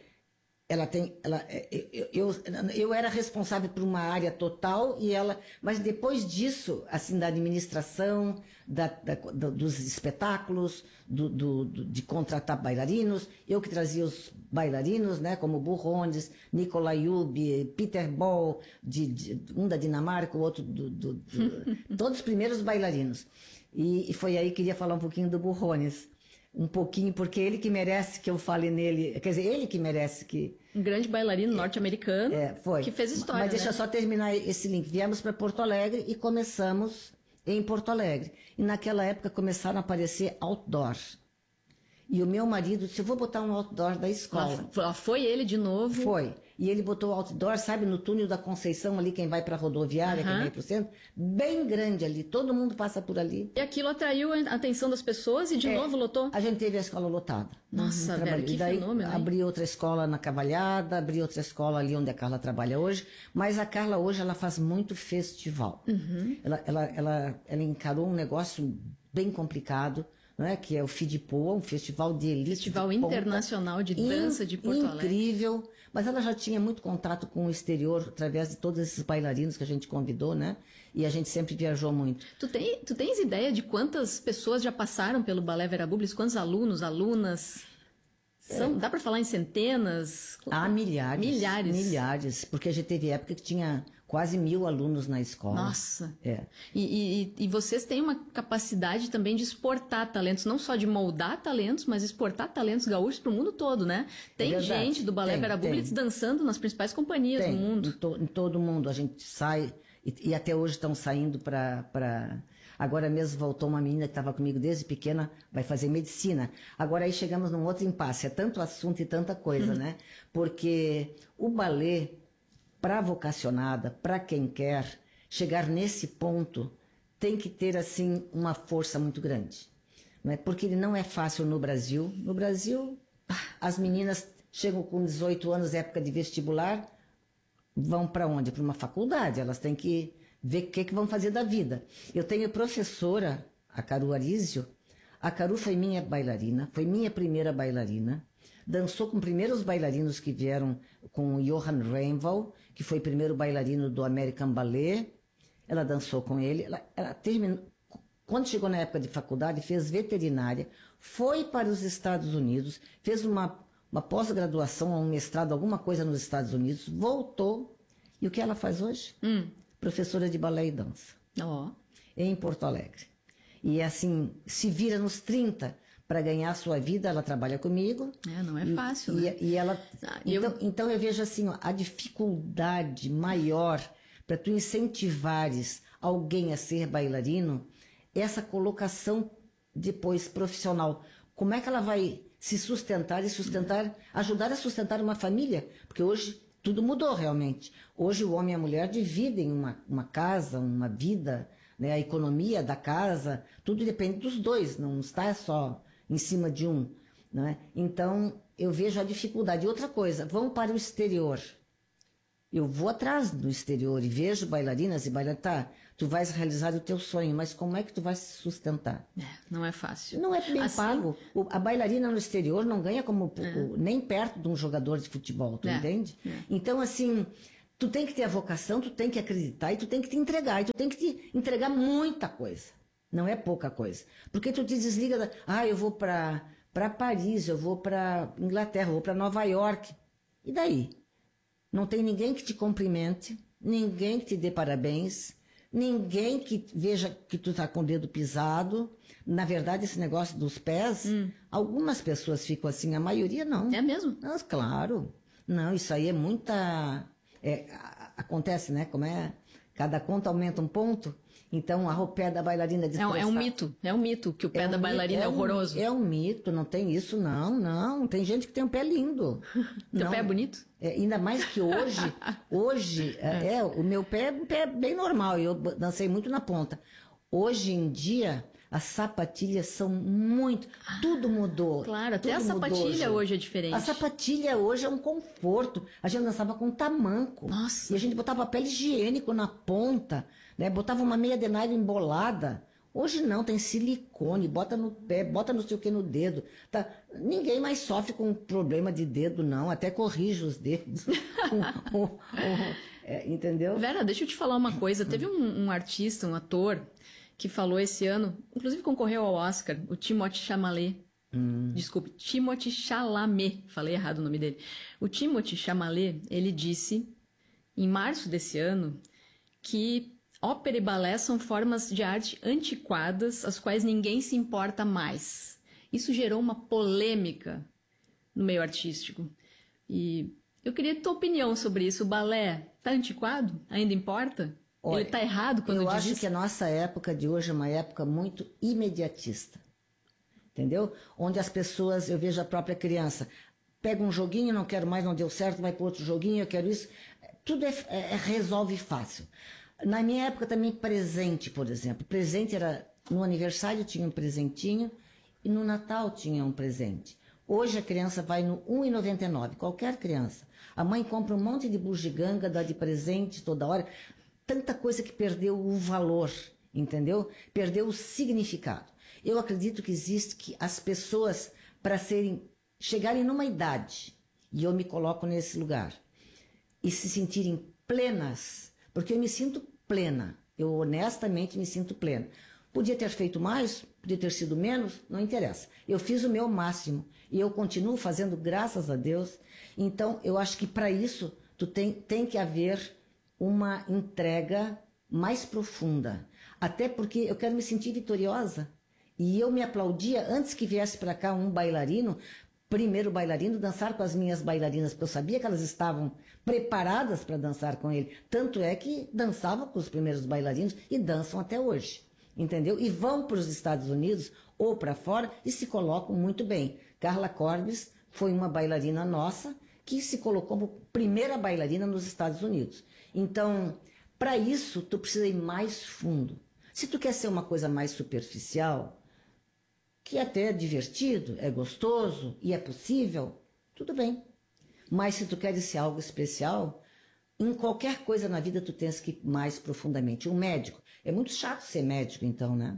eu era responsável por uma área total, mas depois disso, assim, da administração, dos espetáculos, de contratar bailarinos, eu que trazia os bailarinos, né, como Burrondes, Nicolai Yubi, Peter Ball, um da Dinamarca, o outro todos os primeiros bailarinos. E foi aí que eu queria falar um pouquinho do Burrondes. Um pouquinho, porque ele que merece que eu fale nele, quer dizer, ele que merece que... Um grande bailarino norte-americano que fez história, Mas deixa eu só terminar esse link. Viemos para Porto Alegre e começamos em Porto Alegre. E naquela época começaram a aparecer outdoor. E o meu marido disse, eu vou botar um outdoor da escola. Foi ele de novo? Foi. E ele botou outdoor, sabe, no túnel da Conceição, ali quem vai para a rodoviária, quem vai para o centro, bem grande ali, todo mundo passa por ali. E aquilo atraiu a atenção das pessoas e de novo lotou? A gente teve a escola lotada. Nossa, velho, que fenômeno, hein? Abri outra escola na Cavalhada, abri outra escola ali onde a Carla trabalha hoje, mas a Carla hoje ela faz muito festival. Ela encarou um negócio bem complicado, né, que é o FIDPOA, um festival de elite. Festival internacional de dança de Porto Alegre. Incrível, mas ela já tinha muito contato com o exterior através de todos esses bailarinos que a gente convidou, né? E a gente sempre viajou muito. Tu tens ideia de quantas pessoas já passaram pelo Balé Vera Bublitz? Quantos alunos, alunas? Dá para falar em centenas? Milhares. Milhares, porque a gente teve época que tinha quase 1000 alunos na escola. Nossa! E vocês têm uma capacidade também de exportar talentos, não só de moldar talentos, mas exportar talentos gaúchos para o mundo todo, né? Tem gente do Balé Vera Bublitz dançando nas principais companhias do mundo. Em todo mundo. A gente sai, e até hoje estão saindo para... Agora mesmo voltou uma menina que estava comigo desde pequena, vai fazer medicina. Agora aí chegamos num outro impasse. É tanto assunto e tanta coisa, né? Porque o balé, para a vocacionada, para quem quer chegar nesse ponto, tem que ter, assim, uma força muito grande. Não é? Porque ele não é fácil no Brasil. No Brasil, as meninas chegam com 18 anos, época de vestibular, vão para onde? Para uma faculdade. Elas têm que ver o que vão fazer da vida. Eu tenho professora, a Caru Arísio. A Caru foi minha bailarina, foi minha primeira bailarina. Dançou com primeiros bailarinos que vieram com o Johan Reinval, que foi o primeiro bailarino do American Ballet. Ela dançou com ele. Ela terminou, quando chegou na época de faculdade, fez veterinária, foi para os Estados Unidos, fez uma uma pós-graduação, um mestrado, alguma coisa nos Estados Unidos, voltou. E o que ela faz hoje? Professora de balé e dança. Em Porto Alegre. E assim, se vira nos 30 para ganhar a sua vida, ela trabalha comigo. Não é fácil, né? E ela... Então eu vejo assim, ó, a dificuldade maior para tu incentivares alguém a ser bailarino, essa colocação depois profissional. Como é que ela vai se sustentar ajudar a sustentar uma família? Porque hoje tudo mudou realmente. Hoje o homem e a mulher dividem uma casa, uma vida, né? A economia da casa, tudo depende dos dois, não está só em cima de um, né? Então eu vejo a dificuldade. E outra coisa, vão para o exterior. Eu vou atrás do exterior e vejo bailarinas e bailarinos. Tá, tu vais realizar o teu sonho, mas como é que tu vais se sustentar? Não é fácil. Não é bem pago. A bailarina no exterior não ganha como nem perto de um jogador de futebol, tu entende? Então, assim, tu tem que ter a vocação, tu tem que acreditar e tu tem que te entregar. E tu tem que te entregar muita coisa. Não é pouca coisa. Porque tu te desliga eu vou para Paris, eu vou para Inglaterra, eu vou para Nova York. E daí? Não tem ninguém que te cumprimente, ninguém que te dê parabéns, ninguém que veja que tu tá com o dedo pisado. Na verdade, esse negócio dos pés, algumas pessoas ficam assim, a maioria não. É mesmo? Não, claro. Não, isso aí é muita... acontece, né? Como é? Cada conta aumenta um ponto. Então, o pé da bailarina é um mito que o pé da bailarina é horroroso. É um mito, não tem isso, não. Tem gente que tem um pé lindo. Teu pé é bonito? Ainda mais que hoje o meu pé é um pé bem normal, eu dancei muito na ponta. Hoje em dia, as sapatilhas são muito... Tudo mudou. Claro, até a sapatilha hoje é diferente. A sapatilha hoje é um conforto. A gente dançava com tamanco. Nossa. E a gente botava papel higiênico na ponta, né? Botava uma meia de nylon embolada. Hoje não, tem silicone, bota no pé, bota não sei o que no dedo. Tá? Ninguém mais sofre com problema de dedo, não. Até corrige os dedos. Entendeu? Vera, deixa eu te falar uma coisa. Teve um artista, um ator, que falou esse ano, inclusive concorreu ao Oscar, o Timothée Chalamet. Desculpe, Timothée Chalamet. Falei errado o nome dele. O Timothée Chalamet, ele disse, em março desse ano, que ópera e balé são formas de arte antiquadas, as quais ninguém se importa mais. Isso gerou uma polêmica no meio artístico. E eu queria tua opinião sobre isso. O balé tá antiquado? Ainda importa? Olha, ele tá errado quando diz isso? Eu acho que a nossa época de hoje é uma época muito imediatista. Entendeu? Onde as pessoas, eu vejo a própria criança, pega um joguinho, não quero mais, não deu certo, vai para outro joguinho, eu quero isso. Tudo resolve fácil. Na minha época também presente, por exemplo. Presente era, no aniversário tinha um presentinho e no Natal tinha um presente. Hoje a criança vai no R$1,99, qualquer criança. A mãe compra um monte de bugiganga, dá de presente toda hora. Tanta coisa que perdeu o valor, entendeu? Perdeu o significado. Eu acredito que existe que as pessoas, para chegarem numa idade, e eu me coloco nesse lugar, e se sentirem plenas, porque eu me sinto plena, eu honestamente me sinto plena. Podia ter feito mais, podia ter sido menos, não interessa. Eu fiz o meu máximo e eu continuo fazendo, graças a Deus. Então, eu acho que para isso tem que haver uma entrega mais profunda. Até porque eu quero me sentir vitoriosa. E eu me aplaudia antes que viesse para cá um bailarino, primeiro bailarino, dançar com as minhas bailarinas, porque eu sabia que elas estavam preparadas para dançar com ele. Tanto é que dançava com os primeiros bailarinos e dançam até hoje. Entendeu? E vão para os Estados Unidos ou para fora e se colocam muito bem. Carla Corbis foi uma bailarina nossa que se colocou como primeira bailarina nos Estados Unidos. Então, para isso, tu precisa ir mais fundo. Se tu quer ser uma coisa mais superficial, que até é divertido, é gostoso e é possível, tudo bem. Mas se tu queres ser algo especial, em qualquer coisa na vida tu tens que ir mais profundamente. Um médico, é muito chato ser médico então, né?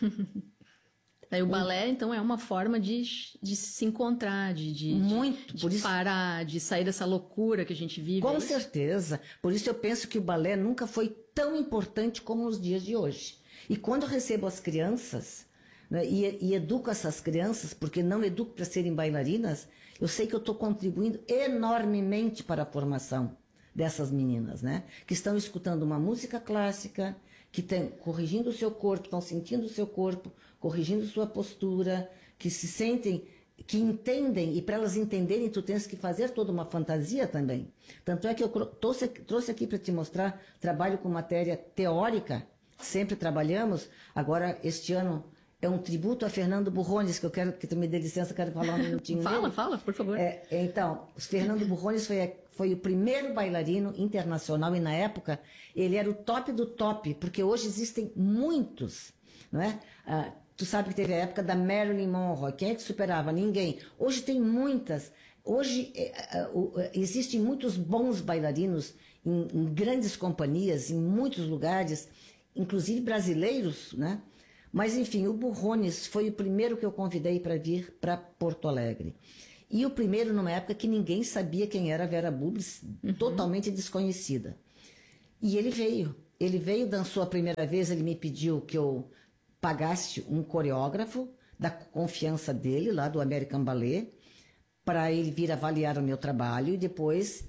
Aí o balé, então, é uma forma de se encontrar, de parar, de sair dessa loucura que a gente vive. Com certeza. Por isso eu penso que o balé nunca foi tão importante como nos dias de hoje. E quando eu recebo as crianças, né, e educo essas crianças, porque não educo para serem bailarinas, Eu sei que eu estou contribuindo enormemente para a formação dessas meninas, né? Que estão escutando uma música clássica, que estão corrigindo o seu corpo, estão sentindo o seu corpo, corrigindo sua postura, que se sentem, que entendem, e para elas entenderem, tu tens que fazer toda uma fantasia também. Tanto é que eu trouxe aqui para te mostrar, trabalho com matéria teórica, sempre trabalhamos, agora este ano é um tributo a Fernando Burrones, que eu quero que tu me dê licença, quero falar um minutinho dele. Fala, por favor. Então, Fernando Burrones foi o primeiro bailarino internacional, e na época ele era o top do top, porque hoje existem muitos, não é? Tu sabe que teve a época da Marilyn Monroe, quem é que superava? Ninguém. Hoje tem muitas, hoje existem muitos bons bailarinos em grandes companhias, em muitos lugares, inclusive brasileiros, né? Mas, enfim, o Burrones foi o primeiro que eu convidei para vir para Porto Alegre. E o primeiro numa época que ninguém sabia quem era a Vera Bubles, totalmente desconhecida. E ele veio, dançou a primeira vez, ele me pediu que eu pagasse um coreógrafo da confiança dele, lá do American Ballet, para ele vir avaliar o meu trabalho, e depois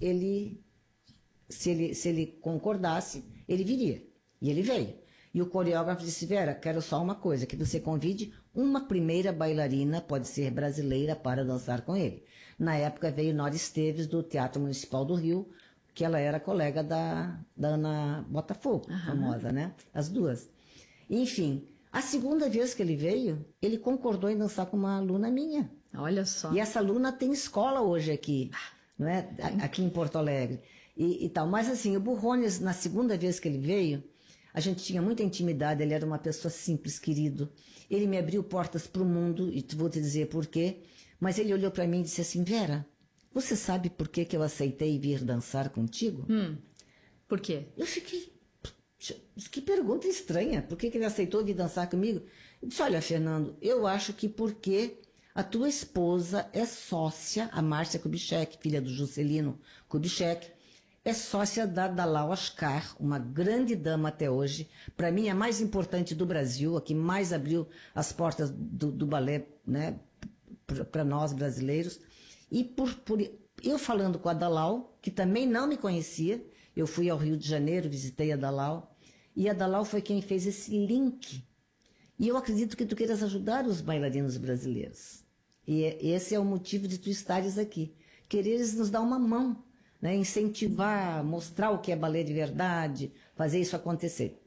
se ele concordasse, ele viria. E ele veio. E o coreógrafo disse: Vera, quero só uma coisa, que você convide uma primeira bailarina, pode ser brasileira, para dançar com ele. Na época veio Nora Esteves, do Teatro Municipal do Rio, que ela era colega da Ana Botafogo, famosa, né? As duas. Enfim, a segunda vez que ele veio, ele concordou em dançar com uma aluna minha. Olha só. E essa aluna tem escola hoje aqui, não é? Aqui em Porto Alegre. E tal. Mas assim, o Burrones, na segunda vez que ele veio, a gente tinha muita intimidade, ele era uma pessoa simples, querido. Ele me abriu portas para o mundo, e vou te dizer por quê. Mas ele olhou para mim e disse assim: Vera, você sabe por que eu aceitei vir dançar contigo? Por quê? Eu fiquei... Que pergunta estranha. Por que ele aceitou vir dançar comigo? Eu disse: olha, Fernando, eu acho que porque a tua esposa é sócia, a Márcia Kubitschek, filha do Juscelino Kubitschek, é sócia da Dalal Ascar, uma grande dama até hoje, para mim a mais importante do Brasil, a que mais abriu as portas do balé, né, para nós brasileiros. E por eu falando com a Dalal, que também não me conhecia, eu fui ao Rio de Janeiro, visitei a Dalal, e a Dalal foi quem fez esse link. E eu acredito que tu queiras ajudar os bailarinos brasileiros. E esse é o motivo de tu estares aqui. Quereres nos dar uma mão, né, incentivar, mostrar o que é balé de verdade, fazer isso acontecer.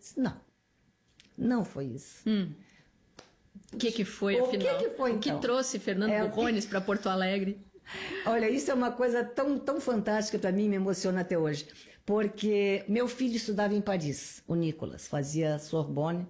Não foi isso. O que foi, afinal? O que foi, então? O que trouxe Fernando Burrones para Porto Alegre? Olha, isso é uma coisa tão fantástica para mim, me emociona até hoje. Porque meu filho estudava em Paris, o Nicolas, fazia Sorbonne,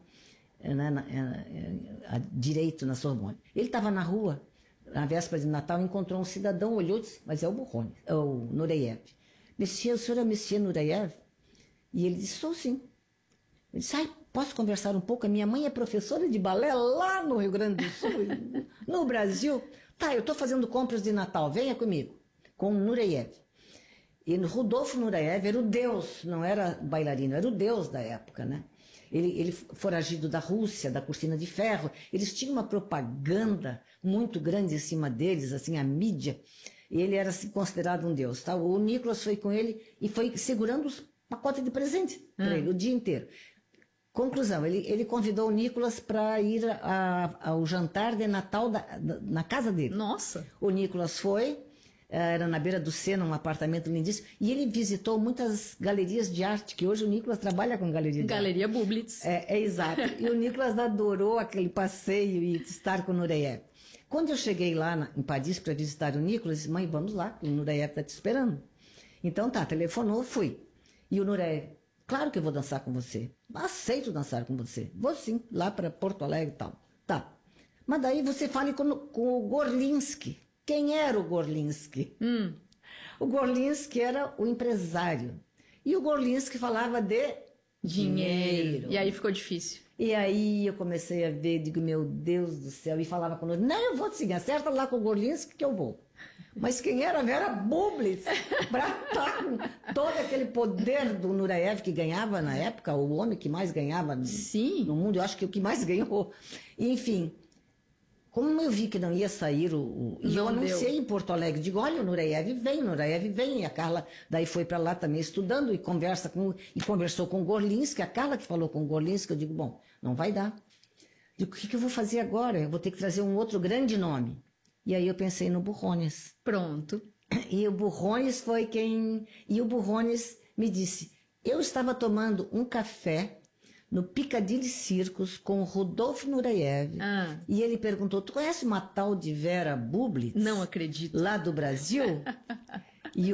direito na Sorbonne. Ele estava na rua, na véspera de Natal, encontrou um cidadão, olhou e disse: mas é o Burrones, é o Nureyev. Monsieur, o senhor é Monsieur Nureyev? E ele disse: sou sim. Ele disse: posso conversar um pouco? A minha mãe é professora de balé lá no Rio Grande do Sul, no Brasil. Tá, eu estou fazendo compras de Natal, venha comigo. Com o Nureyev. E Rudolf Nureyev era o deus, não era bailarino, era o deus da época, né? Ele foragido da Rússia, da cortina de ferro. Eles tinham uma propaganda muito grande em cima deles, assim, a mídia. E ele era assim, considerado um deus. Tá? O Nicolas foi com ele e foi segurando os pacotes de presente para ele o dia inteiro. Conclusão, ele convidou o Nicolas para ir ao jantar de Natal na casa dele. Nossa! O Nicolas foi, era na beira do Sena, um apartamento lindíssimo, e ele visitou muitas galerias de arte, que hoje o Nicolas trabalha com galeria de arte. Galeria Bublitz. Exato. E o Nicolas adorou aquele passeio e estar com o Nureyev. Quando eu cheguei lá em Paris para visitar o Nicolas, disse: mãe, vamos lá, o Nureyev está te esperando. Então tá, telefonou, fui. E o Nureyev: claro que eu vou dançar com você. Aceito dançar com você. Vou sim, lá para Porto Alegre e tal. Tá. Mas daí você fale com o Gorlinski. Quem era o Gorlinski? O Gorlinski era o empresário. E o Gorlinski falava de dinheiro. E aí ficou difícil. E aí eu comecei a ver, digo: meu Deus do céu. E falava com ele: não, eu vou sim, acerta lá com o Gorlinski que eu vou. Mas quem era a Vera Bubles, para estar com todo aquele poder do Nureyev, que ganhava na época, o homem que mais ganhava no mundo, eu acho que o que mais ganhou. Enfim, Como eu vi que não ia sair e eu anunciei em Porto Alegre, digo, olha, o Nureyev vem, e a Carla daí foi para lá também estudando e conversou com o Gorlinski, a Carla que falou com o Gorlinski, eu digo, bom, não vai dar. Digo, o que eu vou fazer agora? Eu vou ter que trazer um outro grande nome. E aí eu pensei no Burrones. Pronto. E o Burrones foi quem... E o Burrones me disse, eu estava tomando um café no Piccadilly Circus com o Rudolf Nureyev. E ele perguntou, tu conhece uma tal de Vera Bublitz? Não acredito. Lá do Brasil? e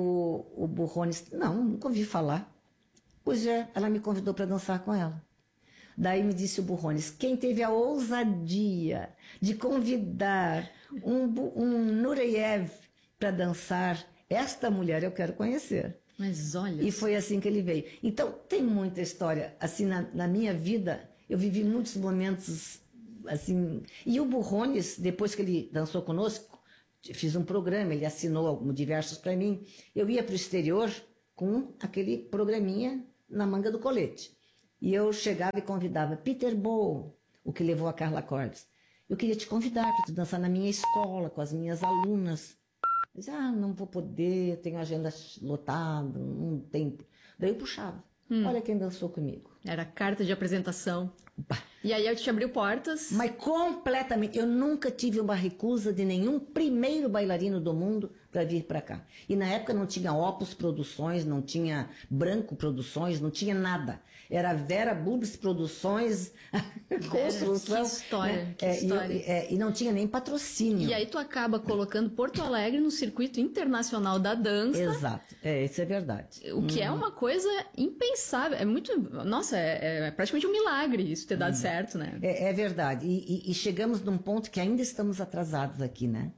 o Burrones, não, nunca ouvi falar. Pois é, ela me convidou para dançar com ela. Daí me disse o Burrones, quem teve a ousadia de convidar um Nureyev para dançar, esta mulher eu quero conhecer. Mas olha... E foi assim que ele veio. Então, tem muita história. Assim, na minha vida, eu vivi muitos momentos, assim... E o Burrones, depois que ele dançou conosco, fiz um programa, ele assinou diversos para mim. Eu ia para o exterior com aquele programinha na manga do colete. E eu chegava e convidava Peter Bow, o que levou a Carla Cordes. Eu queria te convidar para tu dançar na minha escola, com as minhas alunas. Eu disse, não vou poder, tenho agenda lotada, não tem... Daí eu puxava. Olha quem dançou comigo. Era carta de apresentação. E aí eu te abriu portas. Mas completamente. Eu nunca tive uma recusa de nenhum primeiro bailarino do mundo para vir para cá. E na época não tinha Opus Produções, não tinha Branco Produções, não tinha nada. Era Vera Bublitz Produções, construção. Que história, né? que história. E não tinha nem patrocínio. E aí tu acaba colocando Porto Alegre no circuito internacional da dança. Exato, isso é verdade. O que é uma coisa impensável. É muito... Nossa, é praticamente um milagre isso ter dado certo, né? É verdade. E chegamos num ponto que ainda estamos atrasados aqui, né?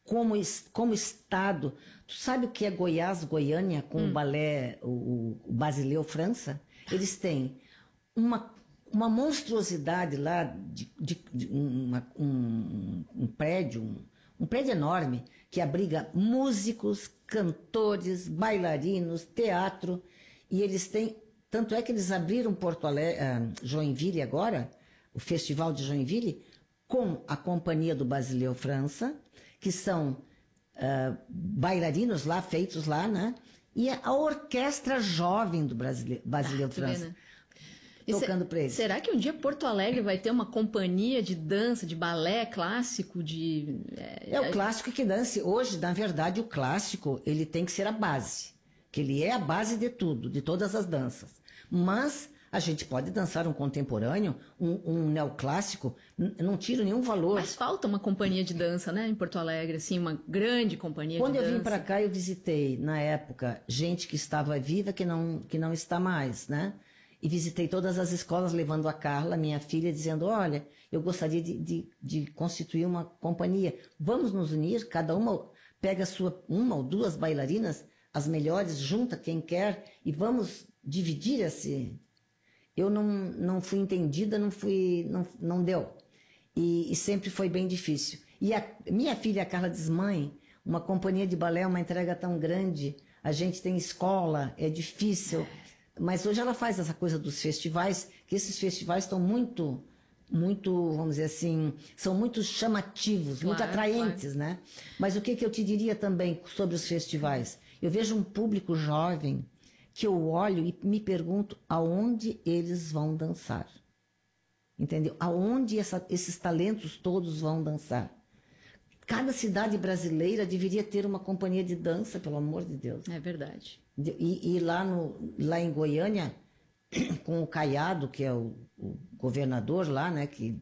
Como Estado... Tu sabe o que é Goiás, Goiânia, com o balé, o Basileu França? Eles têm uma monstruosidade lá de um prédio enorme que abriga músicos, cantores, bailarinos, teatro, e eles têm... Tanto é que eles abriram Porto Alegre, Joinville agora, o Festival de Joinville, com a companhia do Basileu França, que são bailarinos lá, feitos lá, né? E a orquestra jovem do Basileu França, tocando para eles. Será que um dia Porto Alegre vai ter uma companhia de dança, de balé clássico? O clássico que dance. Hoje, na verdade, o clássico ele tem que ser a base. Que ele é a base de tudo, de todas as danças. Mas a gente pode dançar um contemporâneo, um neoclássico, não tiro nenhum valor. Mas falta uma companhia de dança, né, em Porto Alegre, assim, uma grande companhia de dança. Quando eu vim para cá, eu visitei, na época, gente que estava viva, que não está mais, né? E visitei todas as escolas, levando a Carla, minha filha, dizendo, olha, eu gostaria de constituir uma companhia. Vamos nos unir, cada uma pega uma ou duas bailarinas, as melhores, junta quem quer, e vamos dividir esse... Eu não fui entendida, não deu. E sempre foi bem difícil. E a minha filha, a Carla, diz, mãe, uma companhia de balé é uma entrega tão grande, a gente tem escola, é difícil. Mas hoje ela faz essa coisa dos festivais, que esses festivais estão muito, vamos dizer assim, são muito chamativos, muito atraentes, né? Mas o que eu te diria também sobre os festivais? Eu vejo um público jovem que eu olho e me pergunto aonde eles vão dançar. Entendeu? Aonde esses talentos todos vão dançar. Cada cidade brasileira deveria ter uma companhia de dança, pelo amor de Deus. É verdade. E lá em Goiânia, com o Caiado, que é o governador lá, né, que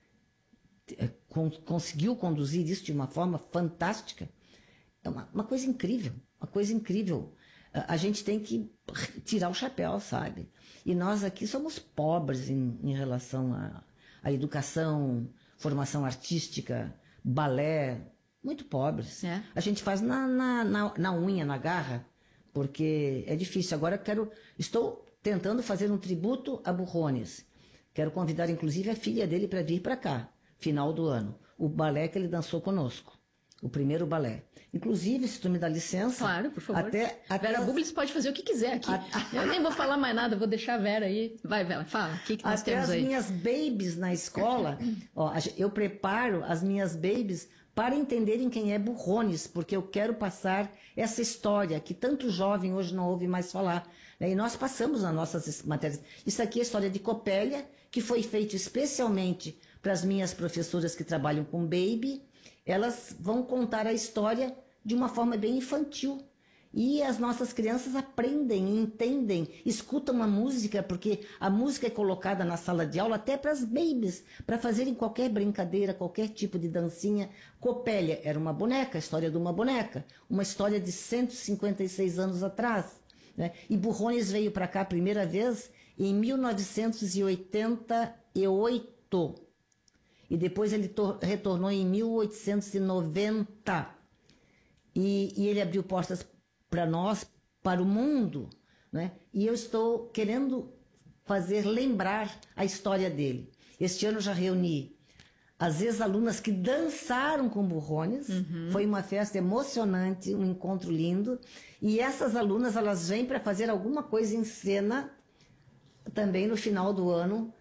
conseguiu conduzir isso de uma forma fantástica, é uma coisa incrível, uma coisa incrível. A gente tem que tirar o chapéu, sabe? E nós aqui somos pobres em relação à educação, formação artística, balé, muito pobres. É. A gente faz na unha, na garra, porque é difícil. Agora estou tentando fazer um tributo a Burrones. Quero convidar, inclusive, a filha dele para vir para cá, final do ano. O balé que ele dançou conosco. O primeiro balé. Inclusive, se tu me dá licença... Claro, por favor. Até Vera Bublis pode fazer o que quiser aqui. Eu nem vou falar mais nada, vou deixar a Vera aí. Vai, Vera, fala. O que nós temos aí? Até as minhas babies na escola, ó, eu preparo as minhas babies para entenderem quem é Burrones, porque eu quero passar essa história que tanto jovem hoje não ouve mais falar. Né? E nós passamos nas nossas matérias. Isso aqui é a história de Copélia, que foi feito especialmente para as minhas professoras que trabalham com baby. Elas vão contar a história de uma forma bem infantil. E as nossas crianças aprendem, entendem, escutam a música, porque a música é colocada na sala de aula até para as babies, para fazerem qualquer brincadeira, qualquer tipo de dancinha. Copélia era uma boneca, a história de uma boneca, uma história de 156 anos atrás. Né? E Burrones veio para cá a primeira vez em 1988. E depois ele retornou em 1890. E ele abriu portas para nós, para o mundo. Né? E eu estou querendo fazer lembrar a história dele. Este ano já reuni as ex-alunas que dançaram com Burrones. Foi uma festa emocionante, um encontro lindo. E essas alunas, elas vêm para fazer alguma coisa em cena também no final do ano,